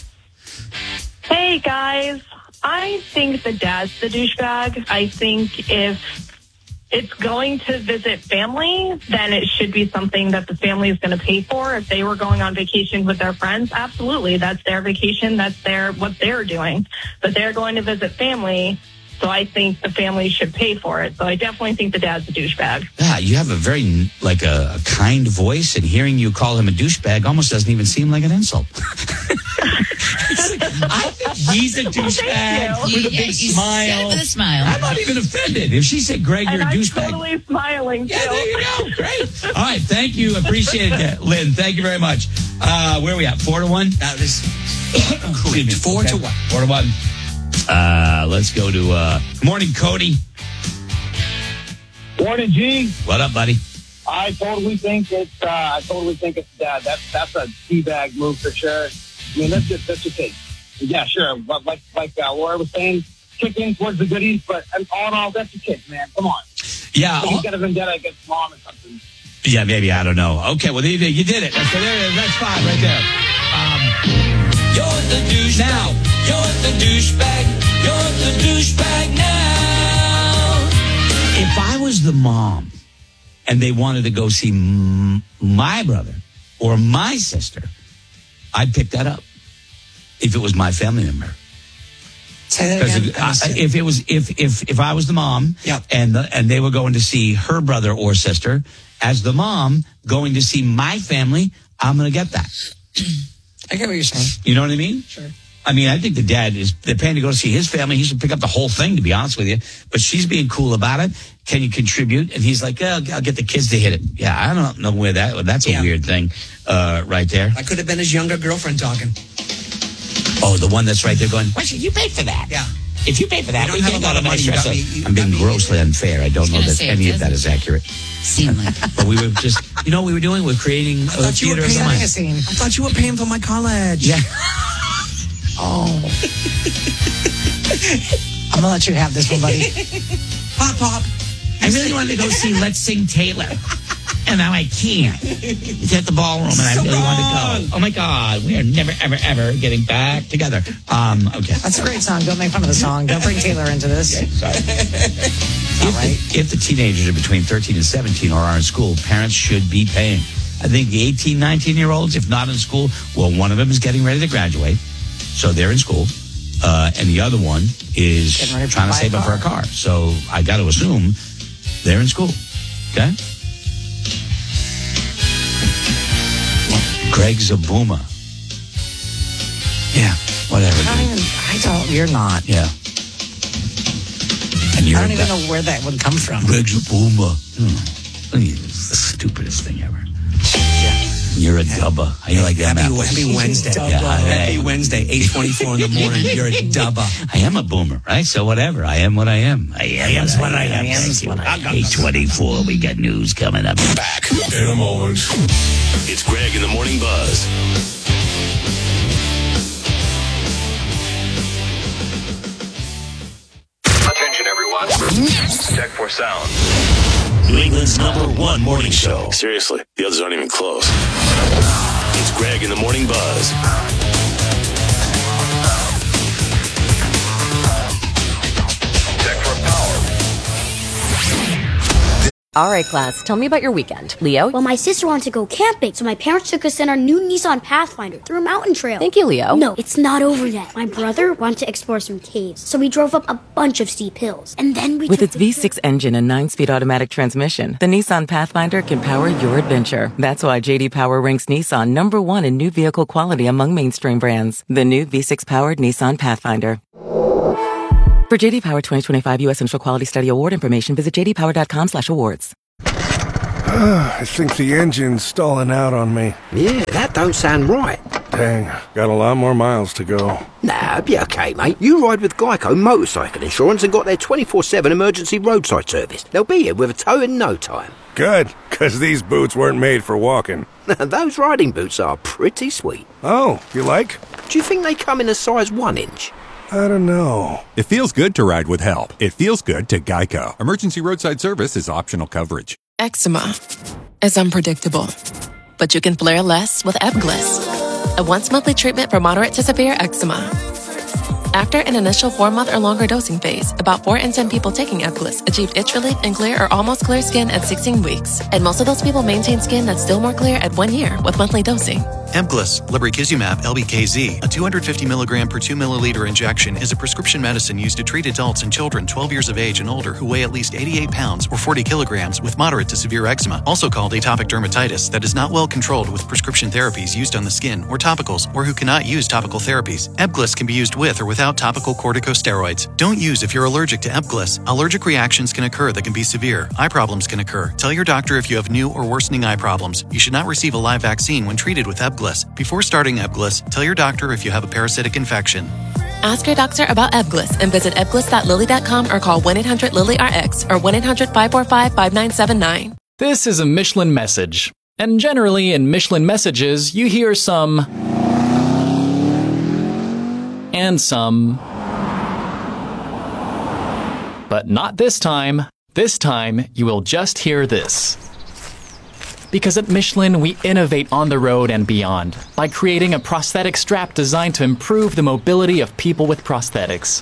Hey, guys. I think the dad's the douchebag. I think if it's going to visit family, then it should be something that the family is going to pay for. If they were going on vacation with their friends, absolutely. That's their vacation. That's their what they're doing. But they're going to visit family, so I think the family should pay for it. So I definitely think the dad's a douchebag. Yeah, you have a very, like, a, a kind voice, and hearing you call him a douchebag almost doesn't even seem like an insult. I think he's a douchebag with a Yeah, big you said smile. it with a smile. I'm not even offended. If she said, Greg, you're And a I'm douchebag. totally smiling, too. Yeah, there you go. Great. All right, thank you. Appreciate it, Lynn. Thank you very much. Uh, where are we at? Four to one? That is four Okay. to one. Four to one. Uh, let's go to, uh, morning, Cody. Morning, G. What up, buddy? I totally think it's. Uh, I totally think it's dad. That's that's a teabag move for sure. I mean, that's just that's your take. Yeah, sure. But like like uh, Laura was saying, kick in towards the goodies. But all in all, that's your kid, man. Come on. Yeah. He's got a vendetta against mom or something. Yeah, maybe. I don't know. Okay, well, you, you did it. So there, that's five right there. Um, You're the douchebag. Now. You're the douchebag. You're the douchebag now. if I was the mom and they wanted to go see m- my brother or my sister, I'd pick that up if it was my family member. Say that again. Because if, if it was if if if I was the mom, Yep. and the, and they were going to see her brother or sister, as the mom going to see my family, I'm going to get that. I get what you're saying. You know what I mean? Sure. I mean, I think the dad is, they're paying to go see his family. He should pick up the whole thing, to be honest with you. But she's being cool about it. Can you contribute? And he's like, yeah, I'll get the kids to hit it. Yeah, I don't know where that, that's a Yeah. weird thing uh, right there. I could have been his younger girlfriend talking. Oh, the one that's right there going, why should you pay for that? Yeah. If you pay for that, You we don't can have a lot go to of nice money. You got restaurant. me- you I'm being got me- grossly unfair. I don't know gonna that say, any it of that is doesn't accurate. Seem like But we were just, you know what we were doing? We're creating I a thought you were theater of the paying mind. a scene. I thought you were paying for my college. Yeah. Oh. I'm gonna let you have this one, buddy. Pop, pop. I really wanted to go see Let's Sing Taylor. And now I can't. It's at the ballroom, and I So really want wrong. to go. Oh my God, we are never, ever, ever getting back together. Um, okay. That's a great song. Don't make fun of the song. Don't bring Taylor into this. Sorry. It's not If, right. the, if the teenagers are between thirteen and seventeen or are in school, parents should be paying. I think the eighteen, nineteen-year-olds, if not in school, well, one of them is getting ready to graduate, so they're in school, uh, and the other one is Getting ready to trying to buy a save up for a car. So I got to assume they're in school. Okay? Greg's a boomer. Yeah, whatever. I don't, dude. even, I don't. You're not. Yeah. And you're I don't a even guy- know where that would come from. Greg's a boomer. Hmm. It's the stupidest thing ever. You're a dubba. How you like that, Happy, Matt? happy Wednesday. Yeah, I- Happy Wednesday, eight twenty-four in the morning. You're a dubba. I am a boomer, right? So whatever. I am what I am. I am what I am. I am Thank you. what I am. eight twenty-four. We got news coming up. Back in a moment. It's Greg in the Morning Buzz. Attention, everyone. Check for sound. New England's number one morning show. Seriously, the others aren't even close. It's Greg in the Morning Buzz. Check for power. All right, class, tell me about your weekend. Leo? Well, my sister wanted to go camping, so my parents took us in our new Nissan Pathfinder through a mountain trail. Thank you, Leo. No, it's not over yet. My brother wanted to explore some caves, so we drove up a bunch of steep hills. And then we With took its the V six engine and nine-speed automatic transmission, the Nissan Pathfinder can power your adventure. That's why J D Power ranks Nissan number one in new vehicle quality among mainstream brands. The new V six-powered Nissan Pathfinder. For J D Power twenty twenty-five U S Central Quality Study Award information, visit j d power dot com slash awards. I think the engine's stalling out on me. Yeah, that don't sound right. Dang, got a lot more miles to go. Nah, it'll be okay, mate. You ride with Geico Motorcycle Insurance and got their twenty-four seven emergency roadside service. They'll be here with a tow in no time. Good, because these boots weren't made for walking. Those riding boots are pretty sweet. Oh, you like? Do you think they come in a size one inch? I don't know. It feels good to ride with help. It feels good to Geico. Emergency roadside service is optional coverage. Eczema is unpredictable, but you can flare less with Ebglyss, a once-monthly treatment for moderate to severe eczema. After an initial four-month or longer dosing phase, about four in ten people taking Ebglyss achieved itch relief and clear or almost clear skin at sixteen weeks, and most of those people maintain skin that's still more clear at one year with monthly dosing. Ebglyss, lebrikizumab L B K Z, a two hundred fifty milligram per two milliliter injection, is a prescription medicine used to treat adults and children twelve years of age and older who weigh at least eighty-eight pounds or forty kilograms with moderate to severe eczema, also called atopic dermatitis, that is not well controlled with prescription therapies used on the skin or topicals, or who cannot use topical therapies. Ebglyss can be used with or without topical corticosteroids. Don't use if you're allergic to Ebglyss. Allergic reactions can occur that can be severe. Eye problems can occur. Tell your doctor if you have new or worsening eye problems. You should not receive a live vaccine when treated with Ebglyss. Before starting Ebglyss, tell your doctor if you have a parasitic infection. Ask your doctor about Ebglyss and visit ebglyss dot lilly dot com or call one eight hundred lilly R X or one eight hundred five four five five nine seven nine. This is a Michelin message. And generally in Michelin messages, you hear some and some. But not this time. This time, you will just hear this. Because at Michelin, we innovate on the road and beyond by creating a prosthetic strap designed to improve the mobility of people with prosthetics.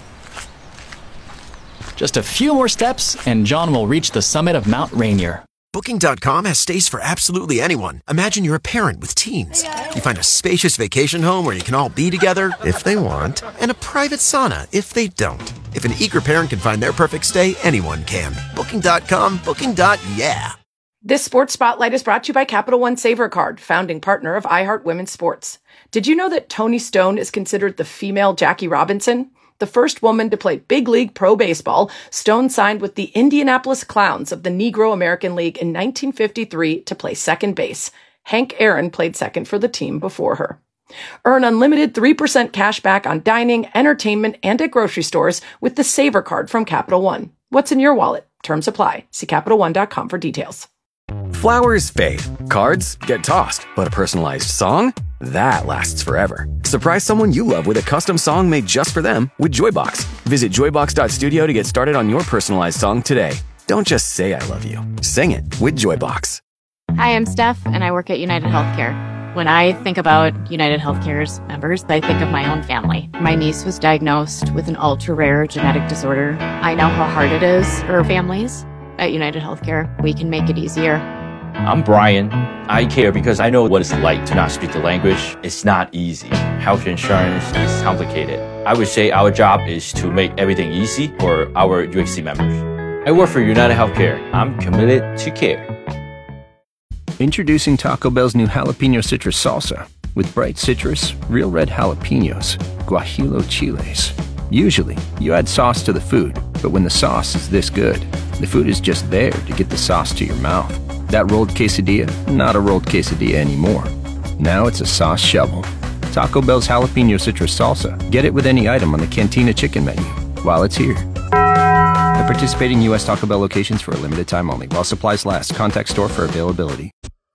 Just a few more steps, and John will reach the summit of Mount Rainier. Booking dot com has stays for absolutely anyone. Imagine you're a parent with teens. You find a spacious vacation home where you can all be together, if they want, and a private sauna, if they don't. If an eager parent can find their perfect stay, anyone can. Booking dot com, booking. Yeah. This Sports Spotlight is brought to you by Capital One Saver Card, founding partner of iHeart Women's Sports. Did you know that Toni Stone is considered the female Jackie Robinson? The first woman to play big league pro baseball, Stone signed with the Indianapolis Clowns of the Negro American League in nineteen fifty-three to play second base. Hank Aaron played second for the team before her. Earn unlimited three percent cash back on dining, entertainment, and at grocery stores with the Saver Card from Capital One. What's in your wallet? Terms apply. See Capital One dot com for details. Flowers fade, cards get tossed, but a personalized song? That lasts forever. Surprise someone you love with a custom song made just for them with Joybox. Visit joybox dot studio to get started on your personalized song today. Don't just say I love you. Sing it with Joybox. Hi, I'm Steph, and I work at United Healthcare. When I think about United Healthcare's members, I think of my own family. My niece was diagnosed with an ultra-rare genetic disorder. I know how hard it is for families. At United Healthcare, we can make it easier. I'm Brian. I care because I know what it's like to not speak the language. It's not easy. Health insurance is complicated. I would say our job is to make everything easy for our U H C members. I work for United Healthcare. I'm committed to care. Introducing Taco Bell's new jalapeno citrus salsa with bright citrus, real red jalapenos, guajillo chiles. Usually, you add sauce to the food, but when the sauce is this good, the food is just there to get the sauce to your mouth. That rolled quesadilla, not a rolled quesadilla anymore. Now it's a sauce shovel. Taco Bell's jalapeno citrus salsa. Get it with any item on the Cantina chicken menu while it's here. At participating U S Taco Bell locations for a limited time only. While supplies last. Contact store for availability.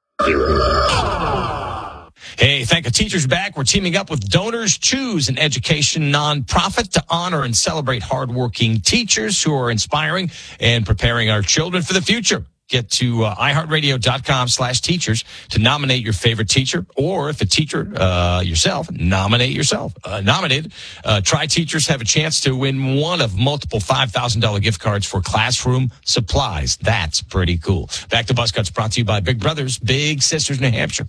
Hey, thank a teacher's back. We're teaming up with Donors Choose, an education nonprofit, to honor and celebrate hardworking teachers who are inspiring and preparing our children for the future. Get to uh, iHeartRadio.com slash teachers to nominate your favorite teacher, or if a teacher uh, yourself, nominate yourself. Uh, nominated. Uh, Try Teachers have a chance to win one of multiple five thousand dollars gift cards for classroom supplies. That's pretty cool. Back to Buzz Cuts, brought to you by Big Brothers, Big Sisters, New Hampshire.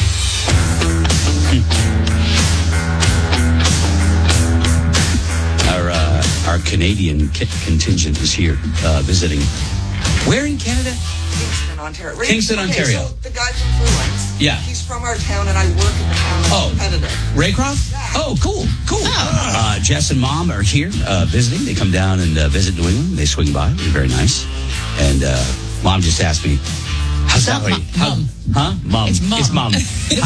Our uh, our Canadian c- contingent is here uh, visiting. Where in Canada? Kingston, Ontario. Right? Kingston, okay, Ontario. So the guy from Fluence. Yeah. He's from our town, and I work in the town as Oh. a competitor. Raycroft? Yeah. Oh, cool, cool. Uh, Jess and Mom are here uh, visiting. They come down and uh, visit New England. They swing by. They're very nice. And uh, Mom just asked me, how's Valerie? How, huh? Mom. It's Mom. It's Mom.